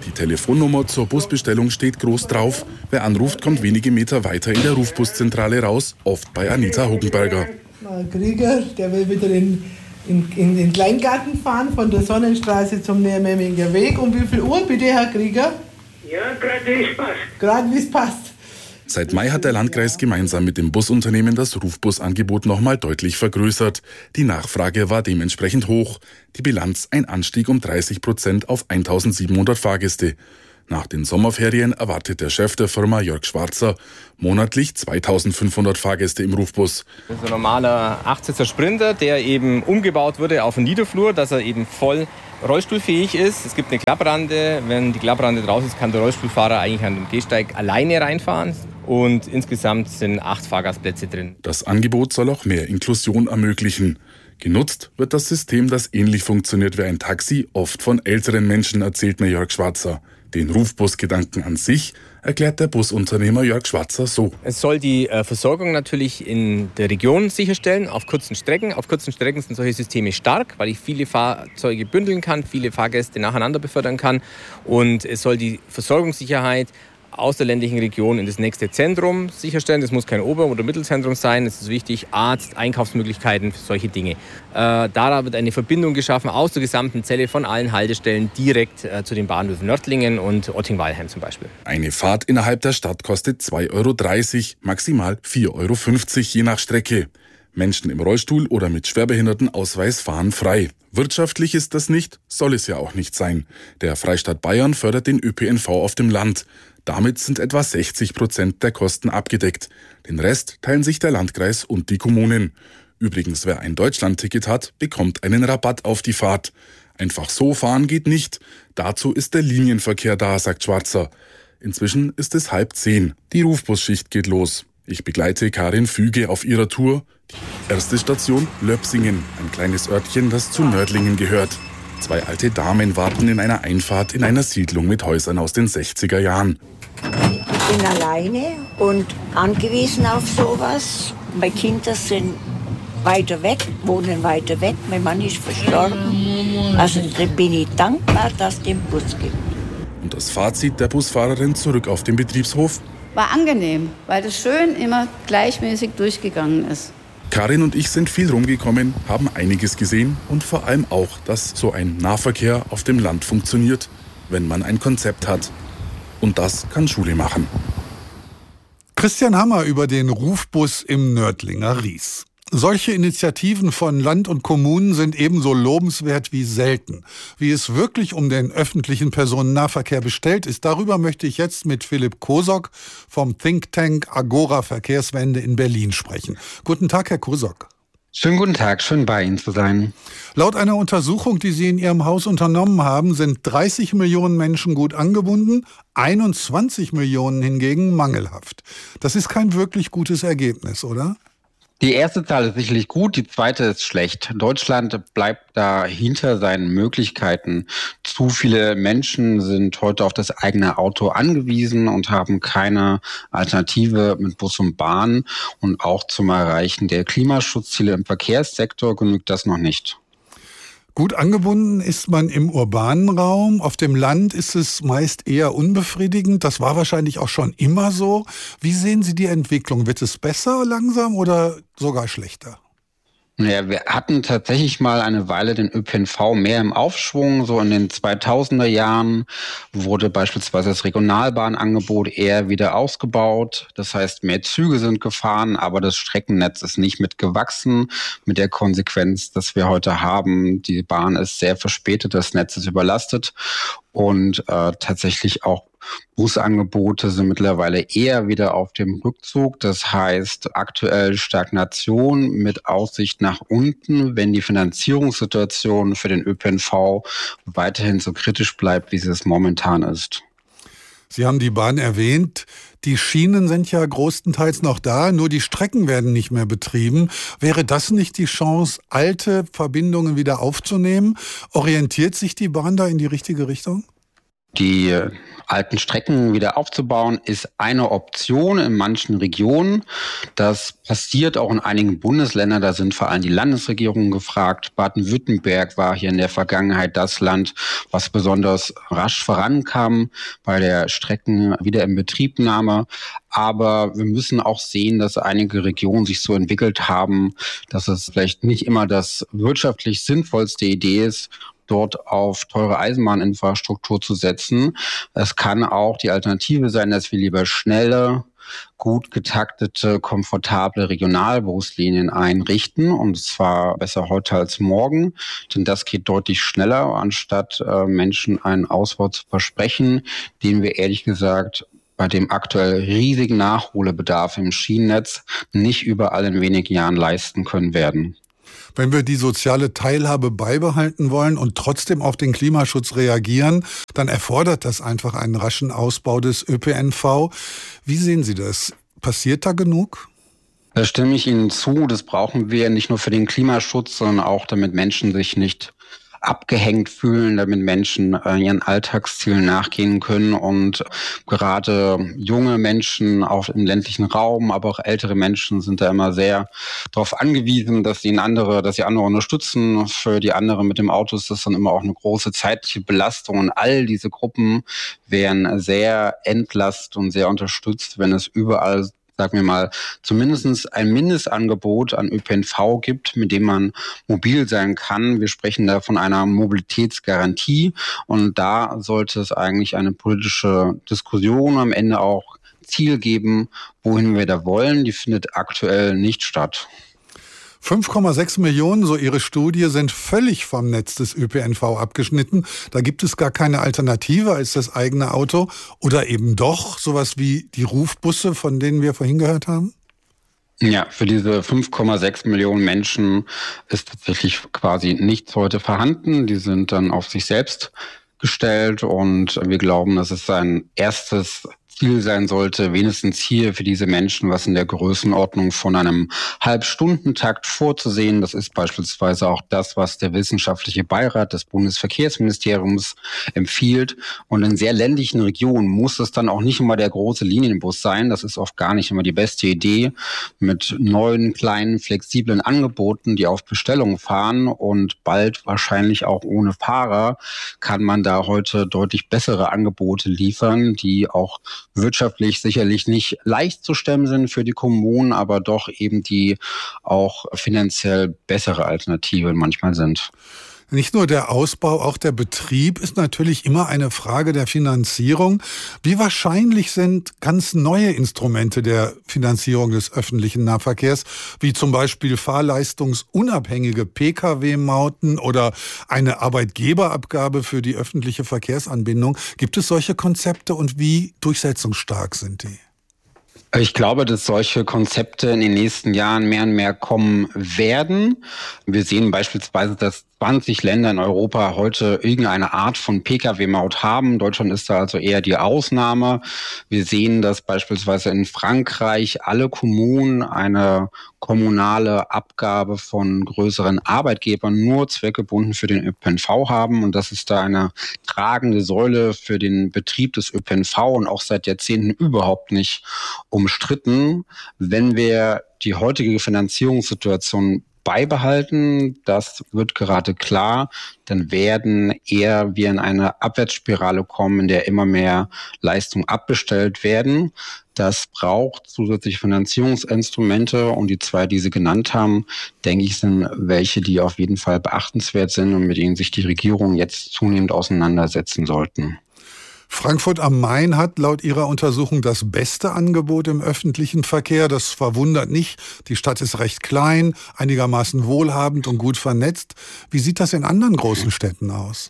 Die Telefonnummer zur Busbestellung steht groß drauf. Wer anruft, kommt wenige Meter weiter in der Rufbuszentrale raus, oft bei Anita Huggenberger. Krieger, der will wieder in, in, in den Kleingarten fahren, von der Sonnenstraße zum Nürnberger Weg. Um wie viel Uhr bitte, Herr Krieger? Ja, gerade wie es passt. Gerade wie es passt. Seit Mai hat der Landkreis gemeinsam mit dem Busunternehmen das Rufbusangebot nochmal deutlich vergrößert. Die Nachfrage war dementsprechend hoch. Die Bilanz ein Anstieg um dreißig Prozent auf eintausendsiebenhundert Fahrgäste. Nach den Sommerferien erwartet der Chef der Firma, Jörg Schwarzer, monatlich zweitausendfünfhundert Fahrgäste im Rufbus. Das ist ein normaler achtsitzer Sprinter, der eben umgebaut wurde auf einen Niederflur, dass er eben voll rollstuhlfähig ist. Es gibt eine Klapprande. Wenn die Klapprande draußen ist, kann der Rollstuhlfahrer eigentlich an dem Gehsteig alleine reinfahren. Und insgesamt sind acht Fahrgastplätze drin. Das Angebot soll auch mehr Inklusion ermöglichen. Genutzt wird das System, das ähnlich funktioniert wie ein Taxi, oft von älteren Menschen, erzählt mir Jörg Schwarzer. Den Rufbusgedanken an sich erklärt der Busunternehmer Jörg Schwarzer so. Es soll die äh, Versorgung natürlich in der Region sicherstellen, auf kurzen Strecken. Auf kurzen Strecken sind solche Systeme stark, weil ich viele Fahrzeuge bündeln kann, viele Fahrgäste nacheinander befördern kann. Und es soll die Versorgungssicherheit aus der ländlichen Region in das nächste Zentrum sicherstellen. Das muss kein Ober- oder Mittelzentrum sein. Es ist wichtig, Arzt, Einkaufsmöglichkeiten, solche Dinge. Äh, da wird eine Verbindung geschaffen aus der gesamten Zelle von allen Haltestellen direkt äh, zu den Bahnhöfen Nördlingen und Otting-Weilheim zum Beispiel. Eine Fahrt innerhalb der Stadt kostet zwei Euro dreißig, maximal vier Euro fünfzig je nach Strecke. Menschen im Rollstuhl oder mit Schwerbehindertenausweis fahren frei. Wirtschaftlich ist das nicht, soll es ja auch nicht sein. Der Freistaat Bayern fördert den Ö P N V auf dem Land. Damit sind etwa sechzig Prozent der Kosten abgedeckt. Den Rest teilen sich der Landkreis und die Kommunen. Übrigens, wer ein Deutschlandticket hat, bekommt einen Rabatt auf die Fahrt. Einfach so fahren geht nicht. Dazu ist der Linienverkehr da, sagt Schwarzer. Inzwischen ist es halb zehn. Die Rufbusschicht geht los. Ich begleite Karin Füge auf ihrer Tour. Die erste Station Löpsingen, ein kleines Örtchen, das zu Nördlingen gehört. Zwei alte Damen warten in einer Einfahrt in einer Siedlung mit Häusern aus den sechziger Jahren. Ich bin alleine und angewiesen auf sowas. Meine Kinder sind weiter weg, wohnen weiter weg. Mein Mann ist verstorben. Also bin ich dankbar, dass es den Bus gibt. Und das Fazit der Busfahrerin zurück auf den Betriebshof? War angenehm, weil das schön immer gleichmäßig durchgegangen ist. Karin und ich sind viel rumgekommen, haben einiges gesehen und vor allem auch, dass so ein Nahverkehr auf dem Land funktioniert, wenn man ein Konzept hat. Und das kann Schule machen. Christian Hammer über den Rufbus im Nördlinger Ries. Solche Initiativen von Land und Kommunen sind ebenso lobenswert wie selten. Wie es wirklich um den öffentlichen Personennahverkehr bestellt ist, darüber möchte ich jetzt mit Philipp Kosok vom Think Tank Agora Verkehrswende in Berlin sprechen. Guten Tag, Herr Kosok. Schönen guten Tag, schön bei Ihnen zu sein. Laut einer Untersuchung, die Sie in Ihrem Haus unternommen haben, sind dreißig Millionen Menschen gut angebunden, einundzwanzig Millionen hingegen mangelhaft. Das ist kein wirklich gutes Ergebnis, oder? Die erste Zahl ist sicherlich gut, die zweite ist schlecht. Deutschland bleibt da hinter seinen Möglichkeiten. Zu viele Menschen sind heute auf das eigene Auto angewiesen und haben keine Alternative mit Bus und Bahn. Und auch zum Erreichen der Klimaschutzziele im Verkehrssektor genügt das noch nicht. Gut angebunden ist man im urbanen Raum. Auf dem Land ist es meist eher unbefriedigend. Das war wahrscheinlich auch schon immer so. Wie sehen Sie die Entwicklung? Wird es besser langsam oder sogar schlechter? Ja, wir hatten tatsächlich mal eine Weile den Ö P N V mehr im Aufschwung. So in den zweitausender Jahren wurde beispielsweise das Regionalbahnangebot eher wieder ausgebaut. Das heißt, mehr Züge sind gefahren, aber das Streckennetz ist nicht mitgewachsen. Mit der Konsequenz, dass wir heute haben, die Bahn ist sehr verspätet, das Netz ist überlastet und äh, tatsächlich auch Busangebote sind mittlerweile eher wieder auf dem Rückzug. Das heißt, aktuell Stagnation mit Aussicht nach unten, wenn die Finanzierungssituation für den Ö P N V weiterhin so kritisch bleibt, wie sie es momentan ist. Sie haben die Bahn erwähnt. Die Schienen sind ja größtenteils noch da, nur die Strecken werden nicht mehr betrieben. Wäre das nicht die Chance, alte Verbindungen wieder aufzunehmen? Orientiert sich die Bahn da in die richtige Richtung? Die alten Strecken wieder aufzubauen, ist eine Option in manchen Regionen. Das passiert auch in einigen Bundesländern. Da sind vor allem die Landesregierungen gefragt. Baden-Württemberg war hier in der Vergangenheit das Land, was besonders rasch vorankam bei der Streckenwiederinbetriebnahme. Aber wir müssen auch sehen, dass einige Regionen sich so entwickelt haben, dass es vielleicht nicht immer das wirtschaftlich sinnvollste Idee ist, dort auf teure Eisenbahninfrastruktur zu setzen. Es kann auch die Alternative sein, dass wir lieber schnelle, gut getaktete, komfortable Regionalbuslinien einrichten, und zwar besser heute als morgen, denn das geht deutlich schneller, anstatt äh, Menschen einen Ausbau zu versprechen, den wir ehrlich gesagt bei dem aktuell riesigen Nachholbedarf im Schienennetz nicht überall in wenigen Jahren leisten können werden. Wenn wir die soziale Teilhabe beibehalten wollen und trotzdem auf den Klimaschutz reagieren, dann erfordert das einfach einen raschen Ausbau des Ö P N V. Wie sehen Sie das? Passiert da genug? Da stimme ich Ihnen zu. Das brauchen wir nicht nur für den Klimaschutz, sondern auch, damit Menschen sich nicht abgehängt fühlen, damit Menschen äh, ihren Alltagszielen nachgehen können. Und gerade junge Menschen auch im ländlichen Raum, aber auch ältere Menschen sind da immer sehr darauf angewiesen, dass sie andere, dass sie andere unterstützen. Für die anderen mit dem Auto ist das dann immer auch eine große zeitliche Belastung. Und all diese Gruppen wären sehr entlastet und sehr unterstützt, wenn es überall, sagen wir mal, zumindest ein Mindestangebot an Ö P N V gibt, mit dem man mobil sein kann. Wir sprechen da von einer Mobilitätsgarantie, und da sollte es eigentlich eine politische Diskussion am Ende auch Ziel geben, wohin wir da wollen. Die findet aktuell nicht statt. fünf Komma sechs Millionen, so Ihre Studie, sind völlig vom Netz des Ö P N V abgeschnitten. Da gibt es gar keine Alternative als das eigene Auto. Oder eben doch sowas wie die Rufbusse, von denen wir vorhin gehört haben? Ja, für diese fünf Komma sechs Millionen Menschen ist tatsächlich quasi nichts heute vorhanden. Die sind dann auf sich selbst gestellt, und wir glauben, dass es ein erstes Ziel sein sollte, wenigstens hier für diese Menschen was in der Größenordnung von einem Halbstundentakt vorzusehen. Das ist beispielsweise auch das, was der wissenschaftliche Beirat des Bundesverkehrsministeriums empfiehlt. Und in sehr ländlichen Regionen muss es dann auch nicht immer der große Linienbus sein. Das ist oft gar nicht immer die beste Idee. Mit neuen, kleinen, flexiblen Angeboten, die auf Bestellung fahren und bald wahrscheinlich auch ohne Fahrer, kann man da heute deutlich bessere Angebote liefern, die auch wirtschaftlich sicherlich nicht leicht zu stemmen sind für die Kommunen, aber doch eben die auch finanziell bessere Alternative manchmal sind. Nicht nur der Ausbau, auch der Betrieb ist natürlich immer eine Frage der Finanzierung. Wie wahrscheinlich sind ganz neue Instrumente der Finanzierung des öffentlichen Nahverkehrs, wie zum Beispiel fahrleistungsunabhängige P K W-Mauten oder eine Arbeitgeberabgabe für die öffentliche Verkehrsanbindung? Gibt es solche Konzepte, und wie durchsetzungsstark sind die? Ich glaube, dass solche Konzepte in den nächsten Jahren mehr und mehr kommen werden. Wir sehen beispielsweise, dass zwanzig Länder in Europa heute irgendeine Art von P K W-Maut haben. Deutschland ist da also eher die Ausnahme. Wir sehen, dass beispielsweise in Frankreich alle Kommunen eine kommunale Abgabe von größeren Arbeitgebern nur zweckgebunden für den Ö P N V haben. Und das ist da eine tragende Säule für den Betrieb des Ö P N V und auch seit Jahrzehnten überhaupt nicht umstritten. Wenn wir die heutige Finanzierungssituation beibehalten, das wird gerade klar, dann werden eher wir in eine Abwärtsspirale kommen, in der immer mehr Leistungen abbestellt werden. Das braucht zusätzliche Finanzierungsinstrumente, und die zwei, die Sie genannt haben, denke ich, sind welche, die auf jeden Fall beachtenswert sind und mit denen sich die Regierung jetzt zunehmend auseinandersetzen sollten. Frankfurt am Main hat laut Ihrer Untersuchung das beste Angebot im öffentlichen Verkehr. Das verwundert nicht. Die Stadt ist recht klein, einigermaßen wohlhabend und gut vernetzt. Wie sieht das in anderen großen Städten aus?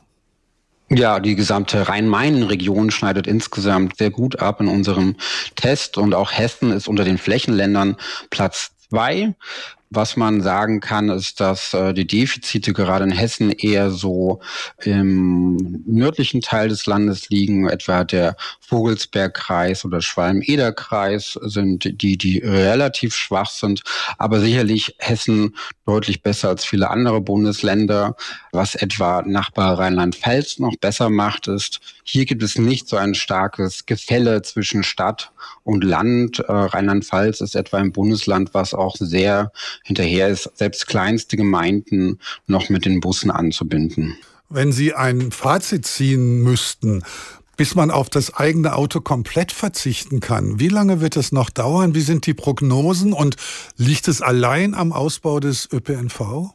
Ja, die gesamte Rhein-Main-Region schneidet insgesamt sehr gut ab in unserem Test, und auch Hessen ist unter den Flächenländern Platz zwei. Was man sagen kann, ist, dass äh, die Defizite gerade in Hessen eher so im nördlichen Teil des Landes liegen, etwa der Vogelsbergkreis oder Schwalm-Eder-Kreis sind die, die relativ schwach sind, aber sicherlich Hessen deutlich besser als viele andere Bundesländer. Was etwa Nachbar Rheinland-Pfalz noch besser macht, ist, hier gibt es nicht so ein starkes Gefälle zwischen Stadt und Land. Äh, Rheinland-Pfalz ist etwa ein Bundesland, was auch sehr hinterher ist, selbst kleinste Gemeinden noch mit den Bussen anzubinden. Wenn Sie ein Fazit ziehen müssten, bis man auf das eigene Auto komplett verzichten kann, wie lange wird es noch dauern? Wie sind die Prognosen und liegt es allein am Ausbau des Ö P N V?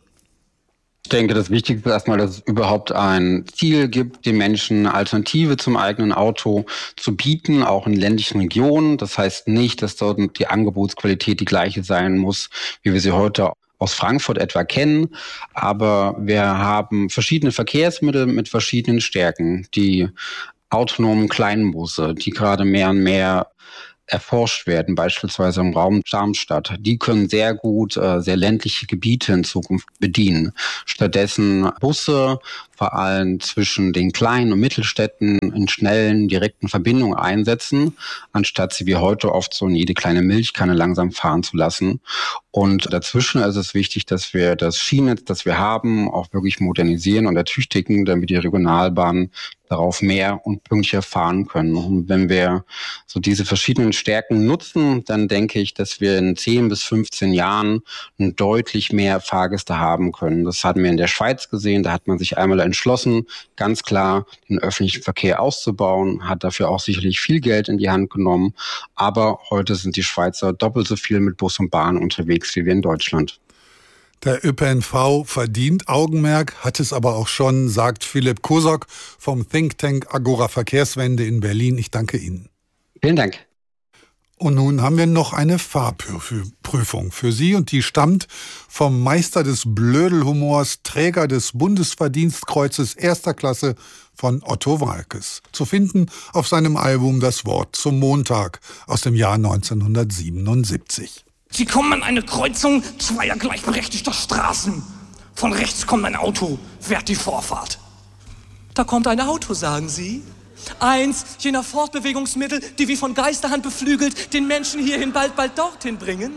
Ich denke, das Wichtigste ist erstmal, dass es überhaupt ein Ziel gibt, den Menschen eine Alternative zum eigenen Auto zu bieten, auch in ländlichen Regionen. Das heißt nicht, dass dort die Angebotsqualität die gleiche sein muss, wie wir sie heute aus Frankfurt etwa kennen. Aber wir haben verschiedene Verkehrsmittel mit verschiedenen Stärken. Die autonomen kleinen Busse, die gerade mehr und mehr erforscht werden, beispielsweise im Raum Darmstadt. Die können sehr gut äh, sehr ländliche Gebiete in Zukunft bedienen. Stattdessen Busse, vor allem zwischen den kleinen und Mittelstädten in schnellen, direkten Verbindungen einsetzen, anstatt sie wie heute oft so in jede kleine Milchkanne langsam fahren zu lassen. Und dazwischen ist es wichtig, dass wir das Schienennetz, das wir haben, auch wirklich modernisieren und ertüchtigen, damit die Regionalbahnen darauf mehr und pünktlicher fahren können. Und wenn wir so diese verschiedenen Stärken nutzen, dann denke ich, dass wir in zehn bis fünfzehn Jahren deutlich mehr Fahrgäste haben können. Das hatten wir in der Schweiz gesehen. Da hat man sich einmal entschlossen, ganz klar den öffentlichen Verkehr auszubauen, hat dafür auch sicherlich viel Geld in die Hand genommen. Aber heute sind die Schweizer doppelt so viel mit Bus und Bahn unterwegs wie wir in Deutschland. Der Ö P N V verdient Augenmerk, hat es aber auch schon, sagt Philipp Kosok vom Think Tank Agora Verkehrswende in Berlin. Ich danke Ihnen. Vielen Dank. Und nun haben wir noch eine Fahrprüfung für Sie und die stammt vom Meister des Blödelhumors, Träger des Bundesverdienstkreuzes erster Klasse von Otto Waalkes. Zu finden auf seinem Album Das Wort zum Montag aus dem Jahr neunzehnhundertsiebenundsiebzig. Sie kommen an eine Kreuzung zweier gleichberechtigter Straßen. Von rechts kommt ein Auto, fährt die Vorfahrt. Da kommt ein Auto, sagen Sie? Eins jener Fortbewegungsmittel, die wie von Geisterhand beflügelt den Menschen hierhin bald, bald dorthin bringen?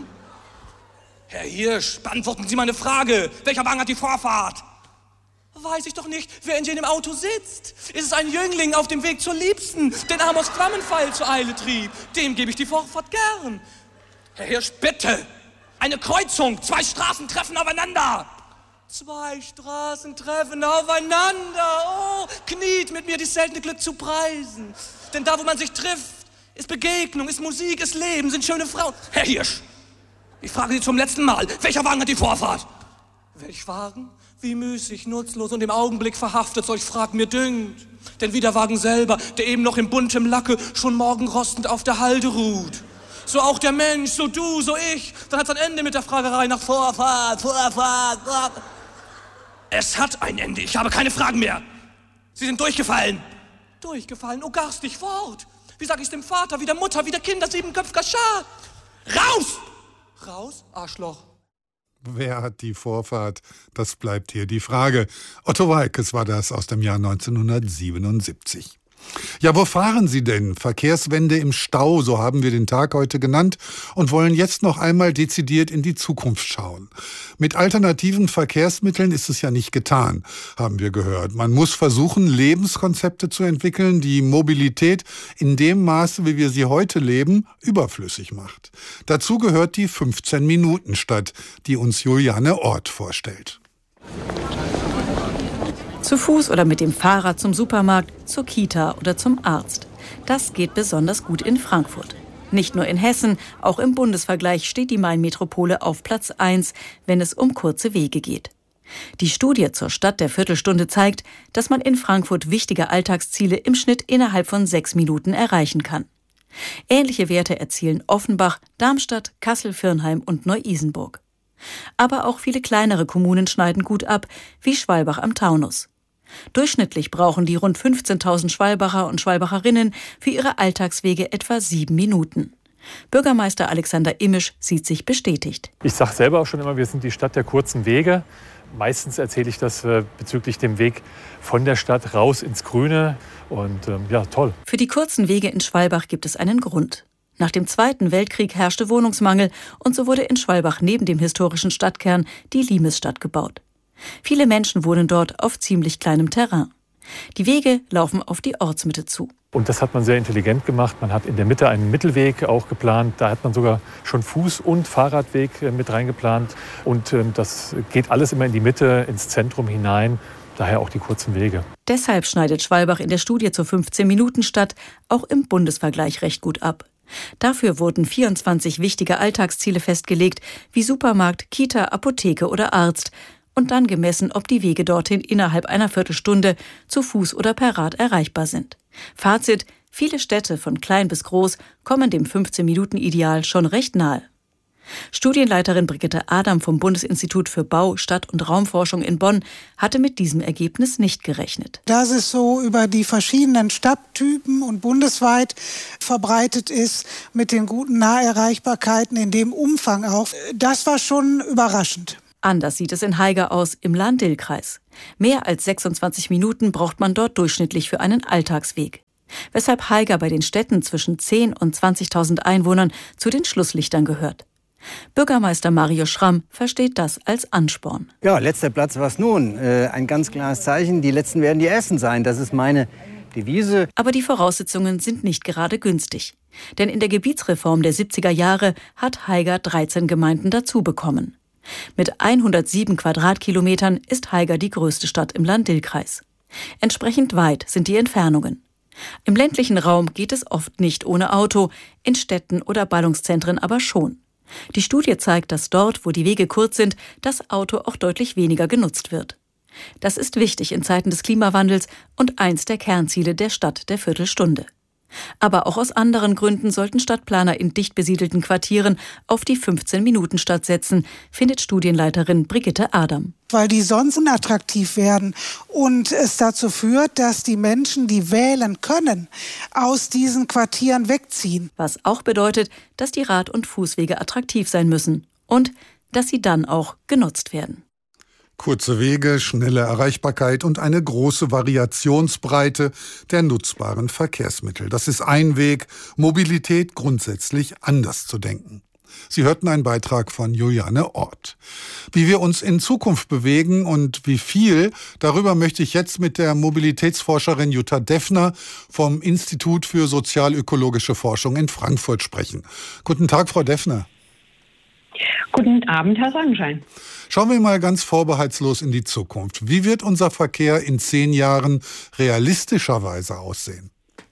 Herr Hirsch, beantworten Sie meine Frage. Welcher Wagen hat die Vorfahrt? Weiß ich doch nicht, wer in jenem Auto sitzt. Ist es ein Jüngling auf dem Weg zur Liebsten, den Amos Flammenpfeil zur Eile trieb? Dem gebe ich die Vorfahrt gern. Herr Hirsch, bitte! Eine Kreuzung, zwei Straßen treffen aufeinander! Zwei Straßen treffen aufeinander! Oh, kniet mit mir, dies seltene Glück zu preisen! Denn da, wo man sich trifft, ist Begegnung, ist Musik, ist Leben, sind schöne Frauen. Herr Hirsch, ich frage Sie zum letzten Mal, welcher Wagen hat die Vorfahrt? Welch Wagen? Wie müßig, nutzlos und im Augenblick verhaftet, solch Frag mir dünkt. Denn wie der Wagen selber, der eben noch in buntem Lacke schon morgenrostend auf der Halde ruht. So auch der Mensch, so du, so ich. Dann hat's ein Ende mit der Fragerei nach Vorfahrt, Vorfahrt, Vorfahrt. Es hat ein Ende, ich habe keine Fragen mehr. Sie sind durchgefallen. Durchgefallen, oh garstig fort. Wie sag ich's dem Vater, wie der Mutter, wie der Kinder, siebenköpfiger Schar. Raus! Raus, Arschloch. Wer hat die Vorfahrt? Das bleibt hier die Frage. Otto Waalkes war das aus dem Jahr neunzehnhundertsiebenundsiebzig. Ja, wo fahren Sie denn? Verkehrswende im Stau, so haben wir den Tag heute genannt und wollen jetzt noch einmal dezidiert in die Zukunft schauen. Mit alternativen Verkehrsmitteln ist es ja nicht getan, haben wir gehört. Man muss versuchen, Lebenskonzepte zu entwickeln, die Mobilität in dem Maße, wie wir sie heute leben, überflüssig macht. Dazu gehört die fünfzehn-Minuten-Stadt, die uns Juliane Ort vorstellt. Zu Fuß oder mit dem Fahrrad zum Supermarkt, zur Kita oder zum Arzt. Das geht besonders gut in Frankfurt. Nicht nur in Hessen, auch im Bundesvergleich steht die Main-Metropole auf Platz eins, wenn es um kurze Wege geht. Die Studie zur Stadt der Viertelstunde zeigt, dass man in Frankfurt wichtige Alltagsziele im Schnitt innerhalb von sechs Minuten erreichen kann. Ähnliche Werte erzielen Offenbach, Darmstadt, Kassel-Virnheim und Neu-Isenburg. Aber auch viele kleinere Kommunen schneiden gut ab, wie Schwalbach am Taunus. Durchschnittlich brauchen die rund fünfzehntausend Schwalbacher und Schwalbacherinnen für ihre Alltagswege etwa sieben Minuten. Bürgermeister Alexander Immisch sieht sich bestätigt. Ich sage selber auch schon immer, wir sind die Stadt der kurzen Wege. Meistens erzähle ich das äh, bezüglich dem Weg von der Stadt raus ins Grüne. Und ähm, ja, toll. Für die kurzen Wege in Schwalbach gibt es einen Grund. Nach dem Zweiten Weltkrieg herrschte Wohnungsmangel und so wurde in Schwalbach neben dem historischen Stadtkern die Limesstadt gebaut. Viele Menschen wohnen dort auf ziemlich kleinem Terrain. Die Wege laufen auf die Ortsmitte zu. Und das hat man sehr intelligent gemacht. Man hat in der Mitte einen Mittelweg auch geplant. Da hat man sogar schon Fuß- und Fahrradweg mit reingeplant. Und das geht alles immer in die Mitte, ins Zentrum hinein. Daher auch die kurzen Wege. Deshalb schneidet Schwalbach in der Studie zur fünfzehn-Minuten-Stadt auch im Bundesvergleich recht gut ab. Dafür wurden vierundzwanzig wichtige Alltagsziele festgelegt, wie Supermarkt, Kita, Apotheke oder Arzt. Und dann gemessen, ob die Wege dorthin innerhalb einer Viertelstunde zu Fuß oder per Rad erreichbar sind. Fazit: Viele Städte von klein bis groß kommen dem fünfzehn-Minuten-Ideal schon recht nahe. Studienleiterin Brigitte Adam vom Bundesinstitut für Bau-, Stadt- und Raumforschung in Bonn hatte mit diesem Ergebnis nicht gerechnet. Dass es so über die verschiedenen Stadttypen und bundesweit verbreitet ist, mit den guten Naherreichbarkeiten in dem Umfang auch, das war schon überraschend. Anders sieht es in Haiger aus, im Lahn-Dill-Kreis. Mehr als sechsundzwanzig Minuten braucht man dort durchschnittlich für einen Alltagsweg. Weshalb Haiger bei den Städten zwischen zehn und zwanzigtausend Einwohnern zu den Schlusslichtern gehört. Bürgermeister Mario Schramm versteht das als Ansporn. Ja, letzter Platz, was nun? Äh, ein ganz klares Zeichen, die Letzten werden die Ersten sein. Das ist meine Devise. Aber die Voraussetzungen sind nicht gerade günstig. Denn in der Gebietsreform der siebziger Jahre hat Haiger dreizehn Gemeinden dazu bekommen. Mit hundertsieben Quadratkilometern ist Haiger die größte Stadt im Lahn-Dill-Kreis. Entsprechend weit sind die Entfernungen. Im ländlichen Raum geht es oft nicht ohne Auto, in Städten oder Ballungszentren aber schon. Die Studie zeigt, dass dort, wo die Wege kurz sind, das Auto auch deutlich weniger genutzt wird. Das ist wichtig in Zeiten des Klimawandels und eins der Kernziele der Stadt der Viertelstunde. Aber auch aus anderen Gründen sollten Stadtplaner in dicht besiedelten Quartieren auf die fünfzehn-Minuten-Stadt setzen, findet Studienleiterin Brigitte Adam. Weil die sonst unattraktiv werden und es dazu führt, dass die Menschen, die wählen können, aus diesen Quartieren wegziehen. Was auch bedeutet, dass die Rad- und Fußwege attraktiv sein müssen und dass sie dann auch genutzt werden. Kurze Wege, schnelle Erreichbarkeit und eine große Variationsbreite der nutzbaren Verkehrsmittel. Das ist ein Weg, Mobilität grundsätzlich anders zu denken. Sie hörten einen Beitrag von Juliane Ort. Wie wir uns in Zukunft bewegen und wie viel, darüber möchte ich jetzt mit der Mobilitätsforscherin Jutta Deffner vom Institut für sozialökologische Forschung in Frankfurt sprechen. Guten Tag, Frau Deffner. Guten Abend, Herr Sonnenschein. Schauen wir mal ganz vorbehaltslos in die Zukunft. Wie wird unser Verkehr in zehn Jahren realistischerweise aussehen?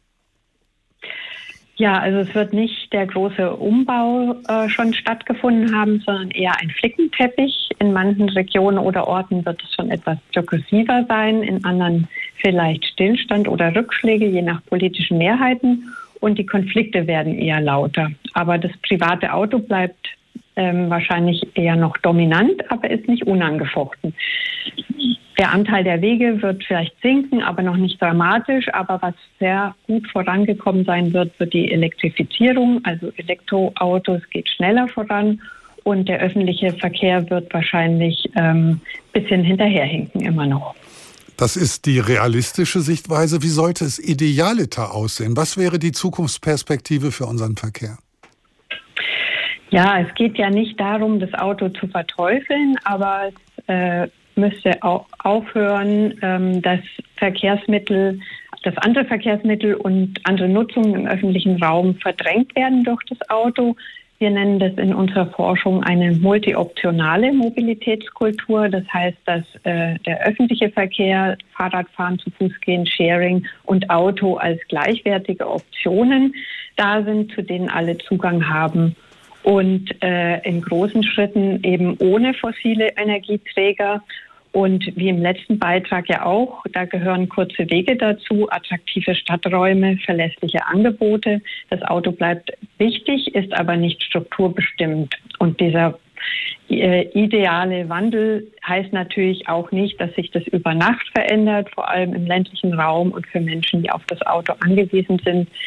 Ja, also es wird nicht der große Umbau äh, schon stattgefunden haben, sondern eher ein Flickenteppich. In manchen Regionen oder Orten wird es schon etwas progressiver sein, in anderen vielleicht Stillstand oder Rückschläge, je nach politischen Mehrheiten. Und die Konflikte werden eher lauter. Aber das private Auto bleibt Ähm, wahrscheinlich eher noch dominant, aber ist nicht unangefochten. Der Anteil der Wege wird vielleicht sinken, aber noch nicht dramatisch. Aber was sehr gut vorangekommen sein wird, wird die Elektrifizierung. Also Elektroautos geht schneller voran und der öffentliche Verkehr wird wahrscheinlich ein ähm, bisschen hinterherhinken immer noch. Das ist die realistische Sichtweise. Wie sollte es idealiter aussehen? Was wäre die Zukunftsperspektive für unseren Verkehr? Ja, es geht ja nicht darum, das Auto zu verteufeln, aber es äh, müsste auch aufhören, ähm, dass Verkehrsmittel, dass andere Verkehrsmittel und andere Nutzungen im öffentlichen Raum verdrängt werden durch das Auto. Wir nennen das in unserer Forschung eine multioptionale Mobilitätskultur. Das heißt, dass äh, der öffentliche Verkehr, Fahrradfahren, zu Fuß gehen, Sharing und Auto als gleichwertige Optionen da sind, zu denen alle Zugang haben. Und äh, in großen Schritten eben ohne fossile Energieträger. Und wie im letzten Beitrag ja auch, da gehören kurze Wege dazu, attraktive Stadträume, verlässliche Angebote. Das Auto bleibt wichtig, ist aber nicht strukturbestimmt. Und dieser äh, ideale Wandel heißt natürlich auch nicht, dass sich das über Nacht verändert, vor allem im ländlichen Raum und für Menschen, die auf das Auto angewiesen sind, ist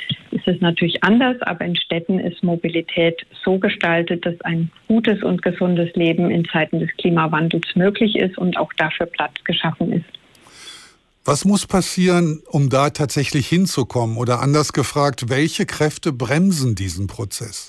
es natürlich anders, aber in Städten ist Mobilität so gestaltet, dass ein gutes und gesundes Leben in Zeiten des Klimawandels möglich ist und auch dafür Platz geschaffen ist. Was muss passieren, um da tatsächlich hinzukommen? Oder anders gefragt, welche Kräfte bremsen diesen Prozess?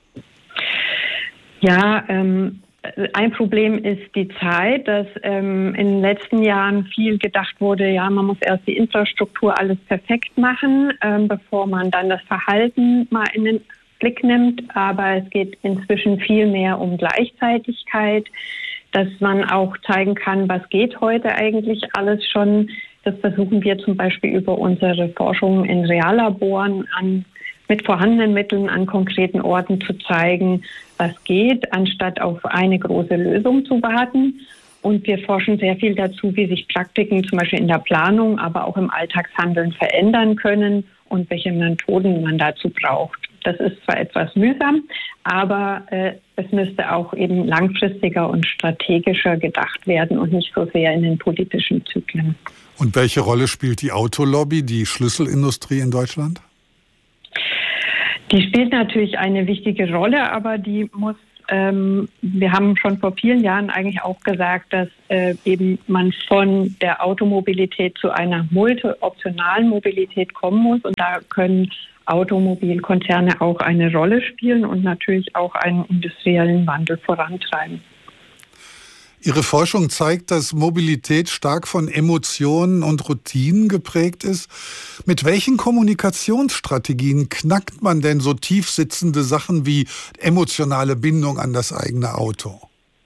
Ja, ähm, ein Problem ist die Zeit, dass ähm, in den letzten Jahren viel gedacht wurde, ja, man muss erst die Infrastruktur alles perfekt machen, ähm, bevor man dann das Verhalten mal in den Blick nimmt. Aber es geht inzwischen viel mehr um Gleichzeitigkeit, dass man auch zeigen kann, was geht heute eigentlich alles schon. Das versuchen wir zum Beispiel über unsere Forschung in Reallaboren an mit vorhandenen Mitteln an konkreten Orten zu zeigen, was geht, anstatt auf eine große Lösung zu warten. Und wir forschen sehr viel dazu, wie sich Praktiken zum Beispiel in der Planung, aber auch im Alltagshandeln verändern können und welche Methoden man dazu braucht. Das ist zwar etwas mühsam, aber äh, es müsste auch eben langfristiger und strategischer gedacht werden und nicht so sehr in den politischen Zyklen. Und welche Rolle spielt die Autolobby, die Schlüsselindustrie in Deutschland? Die spielt natürlich eine wichtige Rolle, aber die muss, ähm, wir haben schon vor vielen Jahren eigentlich auch gesagt, dass äh, eben man von der Automobilität zu einer multioptionalen Mobilität kommen muss. Und da können Automobilkonzerne auch eine Rolle spielen und natürlich auch einen industriellen Wandel vorantreiben. Ihre Forschung zeigt, dass Mobilität stark von Emotionen und Routinen geprägt ist. Mit welchen Kommunikationsstrategien knackt man denn so tief sitzende Sachen wie emotionale Bindung an das eigene Auto?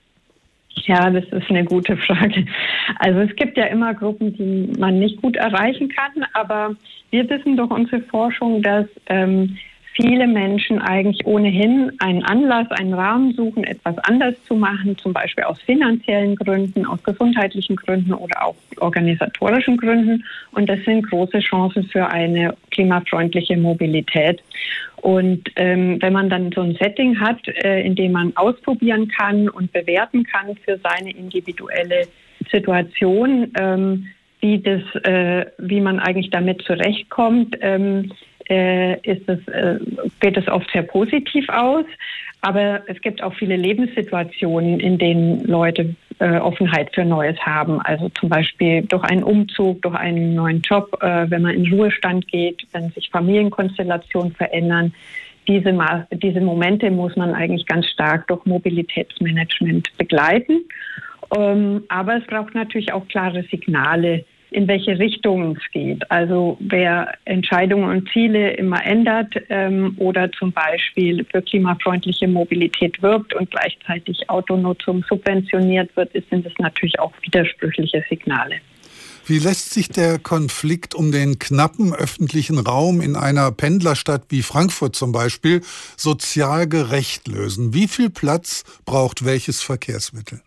Ja, das ist eine gute Frage. Also es gibt ja immer Gruppen, die man nicht gut erreichen kann, aber wir wissen durch unsere Forschung, dass ähm, viele Menschen eigentlich ohnehin einen Anlass, einen Rahmen suchen, etwas anders zu machen, zum Beispiel aus finanziellen Gründen, aus gesundheitlichen Gründen oder auch organisatorischen Gründen. Und das sind große Chancen für eine klimafreundliche Mobilität. Und ähm, wenn man dann so ein Setting hat, äh, in dem man ausprobieren kann und bewerten kann für seine individuelle Situation, ähm, wie das, äh, wie man eigentlich damit zurechtkommt, ähm, äh, ist es, äh, geht es oft sehr positiv aus. Aber es gibt auch viele Lebenssituationen, in denen Leute äh, Offenheit für Neues haben. Also zum Beispiel durch einen Umzug, durch einen neuen Job, äh, wenn man in Ruhestand geht, wenn sich Familienkonstellationen verändern. Diese, Ma- diese Momente muss man eigentlich ganz stark durch Mobilitätsmanagement begleiten. Ähm, aber es braucht natürlich auch klare Signale, in welche Richtung es geht. Also wer Entscheidungen und Ziele immer ändert ähm, oder zum Beispiel für klimafreundliche Mobilität wirbt und gleichzeitig Autonutzung subventioniert wird, sind es natürlich auch widersprüchliche Signale. Wie lässt sich der Konflikt um den knappen öffentlichen Raum in einer Pendlerstadt wie Frankfurt zum Beispiel sozial gerecht lösen? Wie viel Platz braucht welches Verkehrsmittel?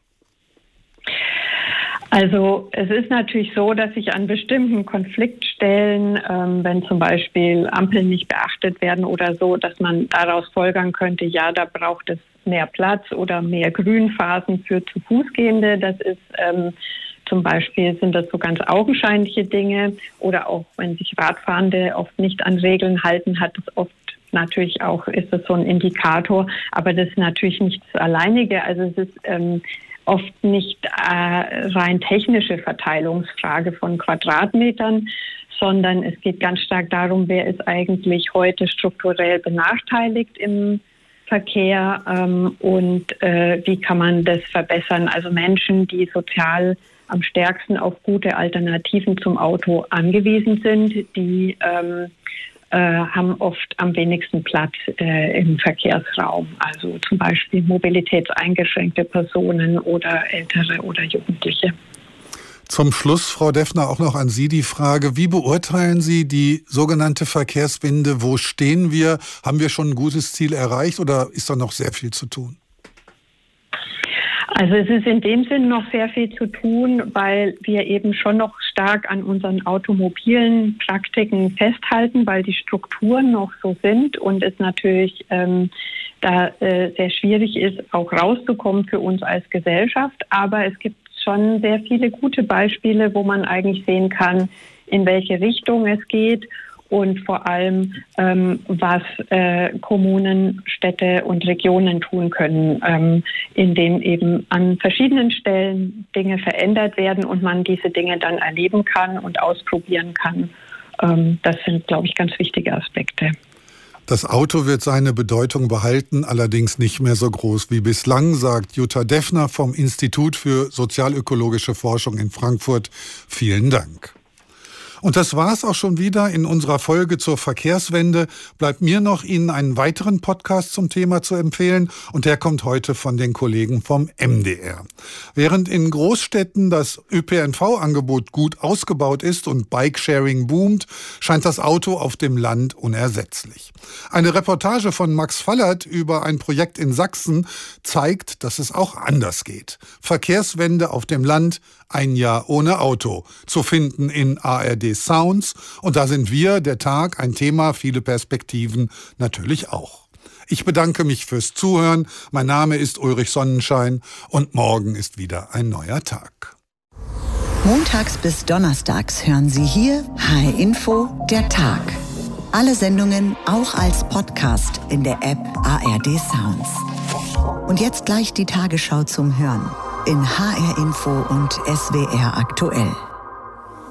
Also es ist natürlich so, dass sich an bestimmten Konfliktstellen, ähm, wenn zum Beispiel Ampeln nicht beachtet werden oder so, dass man daraus folgern könnte, ja, da braucht es mehr Platz oder mehr Grünphasen für zu Fußgehende. Das ist ähm, zum Beispiel, sind das so ganz augenscheinliche Dinge. Oder auch, wenn sich Radfahrende oft nicht an Regeln halten, hat es oft natürlich auch, ist das so ein Indikator. Aber das ist natürlich nicht das Alleinige. Also es ist ähm, oft nicht äh, rein technische Verteilungsfrage von Quadratmetern, sondern es geht ganz stark darum, wer ist eigentlich heute strukturell benachteiligt im Verkehr ähm, und äh, wie kann man das verbessern. Also Menschen, die sozial am stärksten auf gute Alternativen zum Auto angewiesen sind, die ähm, haben oft am wenigsten Platz äh, im Verkehrsraum. Also zum Beispiel mobilitätseingeschränkte Personen oder Ältere oder Jugendliche. Zum Schluss, Frau Deffner, auch noch an Sie die Frage, wie beurteilen Sie die sogenannte Verkehrswende? Wo stehen wir? Haben wir schon ein gutes Ziel erreicht oder ist da noch sehr viel zu tun? Also es ist in dem Sinn noch sehr viel zu tun, weil wir eben schon noch stark an unseren automobilen Praktiken festhalten, weil die Strukturen noch so sind und es natürlich ähm, da äh, sehr schwierig ist, auch rauszukommen für uns als Gesellschaft. Aber es gibt schon sehr viele gute Beispiele, wo man eigentlich sehen kann, in welche Richtung es geht. und vor allem, ähm, was äh, Kommunen, Städte und Regionen tun können, ähm, indem eben an verschiedenen Stellen Dinge verändert werden und man diese Dinge dann erleben kann und ausprobieren kann. Ähm, das sind, glaube ich, ganz wichtige Aspekte. Das Auto wird seine Bedeutung behalten, allerdings nicht mehr so groß wie bislang, sagt Jutta Deffner vom Institut für sozialökologische Forschung in Frankfurt. Vielen Dank. Und das war's auch schon wieder in unserer Folge zur Verkehrswende. Bleibt mir noch, Ihnen einen weiteren Podcast zum Thema zu empfehlen. Und der kommt heute von den Kollegen vom M D R. Während in Großstädten das Ö P N V-Angebot gut ausgebaut ist und Bikesharing boomt, scheint das Auto auf dem Land unersetzlich. Eine Reportage von Max Fallert über ein Projekt in Sachsen zeigt, dass es auch anders geht. Verkehrswende auf dem Land, ein Jahr ohne Auto, zu finden in A R D Sounds. Und da sind wir, der Tag, ein Thema, viele Perspektiven natürlich auch. Ich bedanke mich fürs Zuhören. Mein Name ist Ulrich Sonnenschein und morgen ist wieder ein neuer Tag. Montags bis donnerstags hören Sie hier H R Info, der Tag. Alle Sendungen auch als Podcast in der App A R D Sounds. Und jetzt gleich die Tagesschau zum Hören in H R Info und S W R aktuell.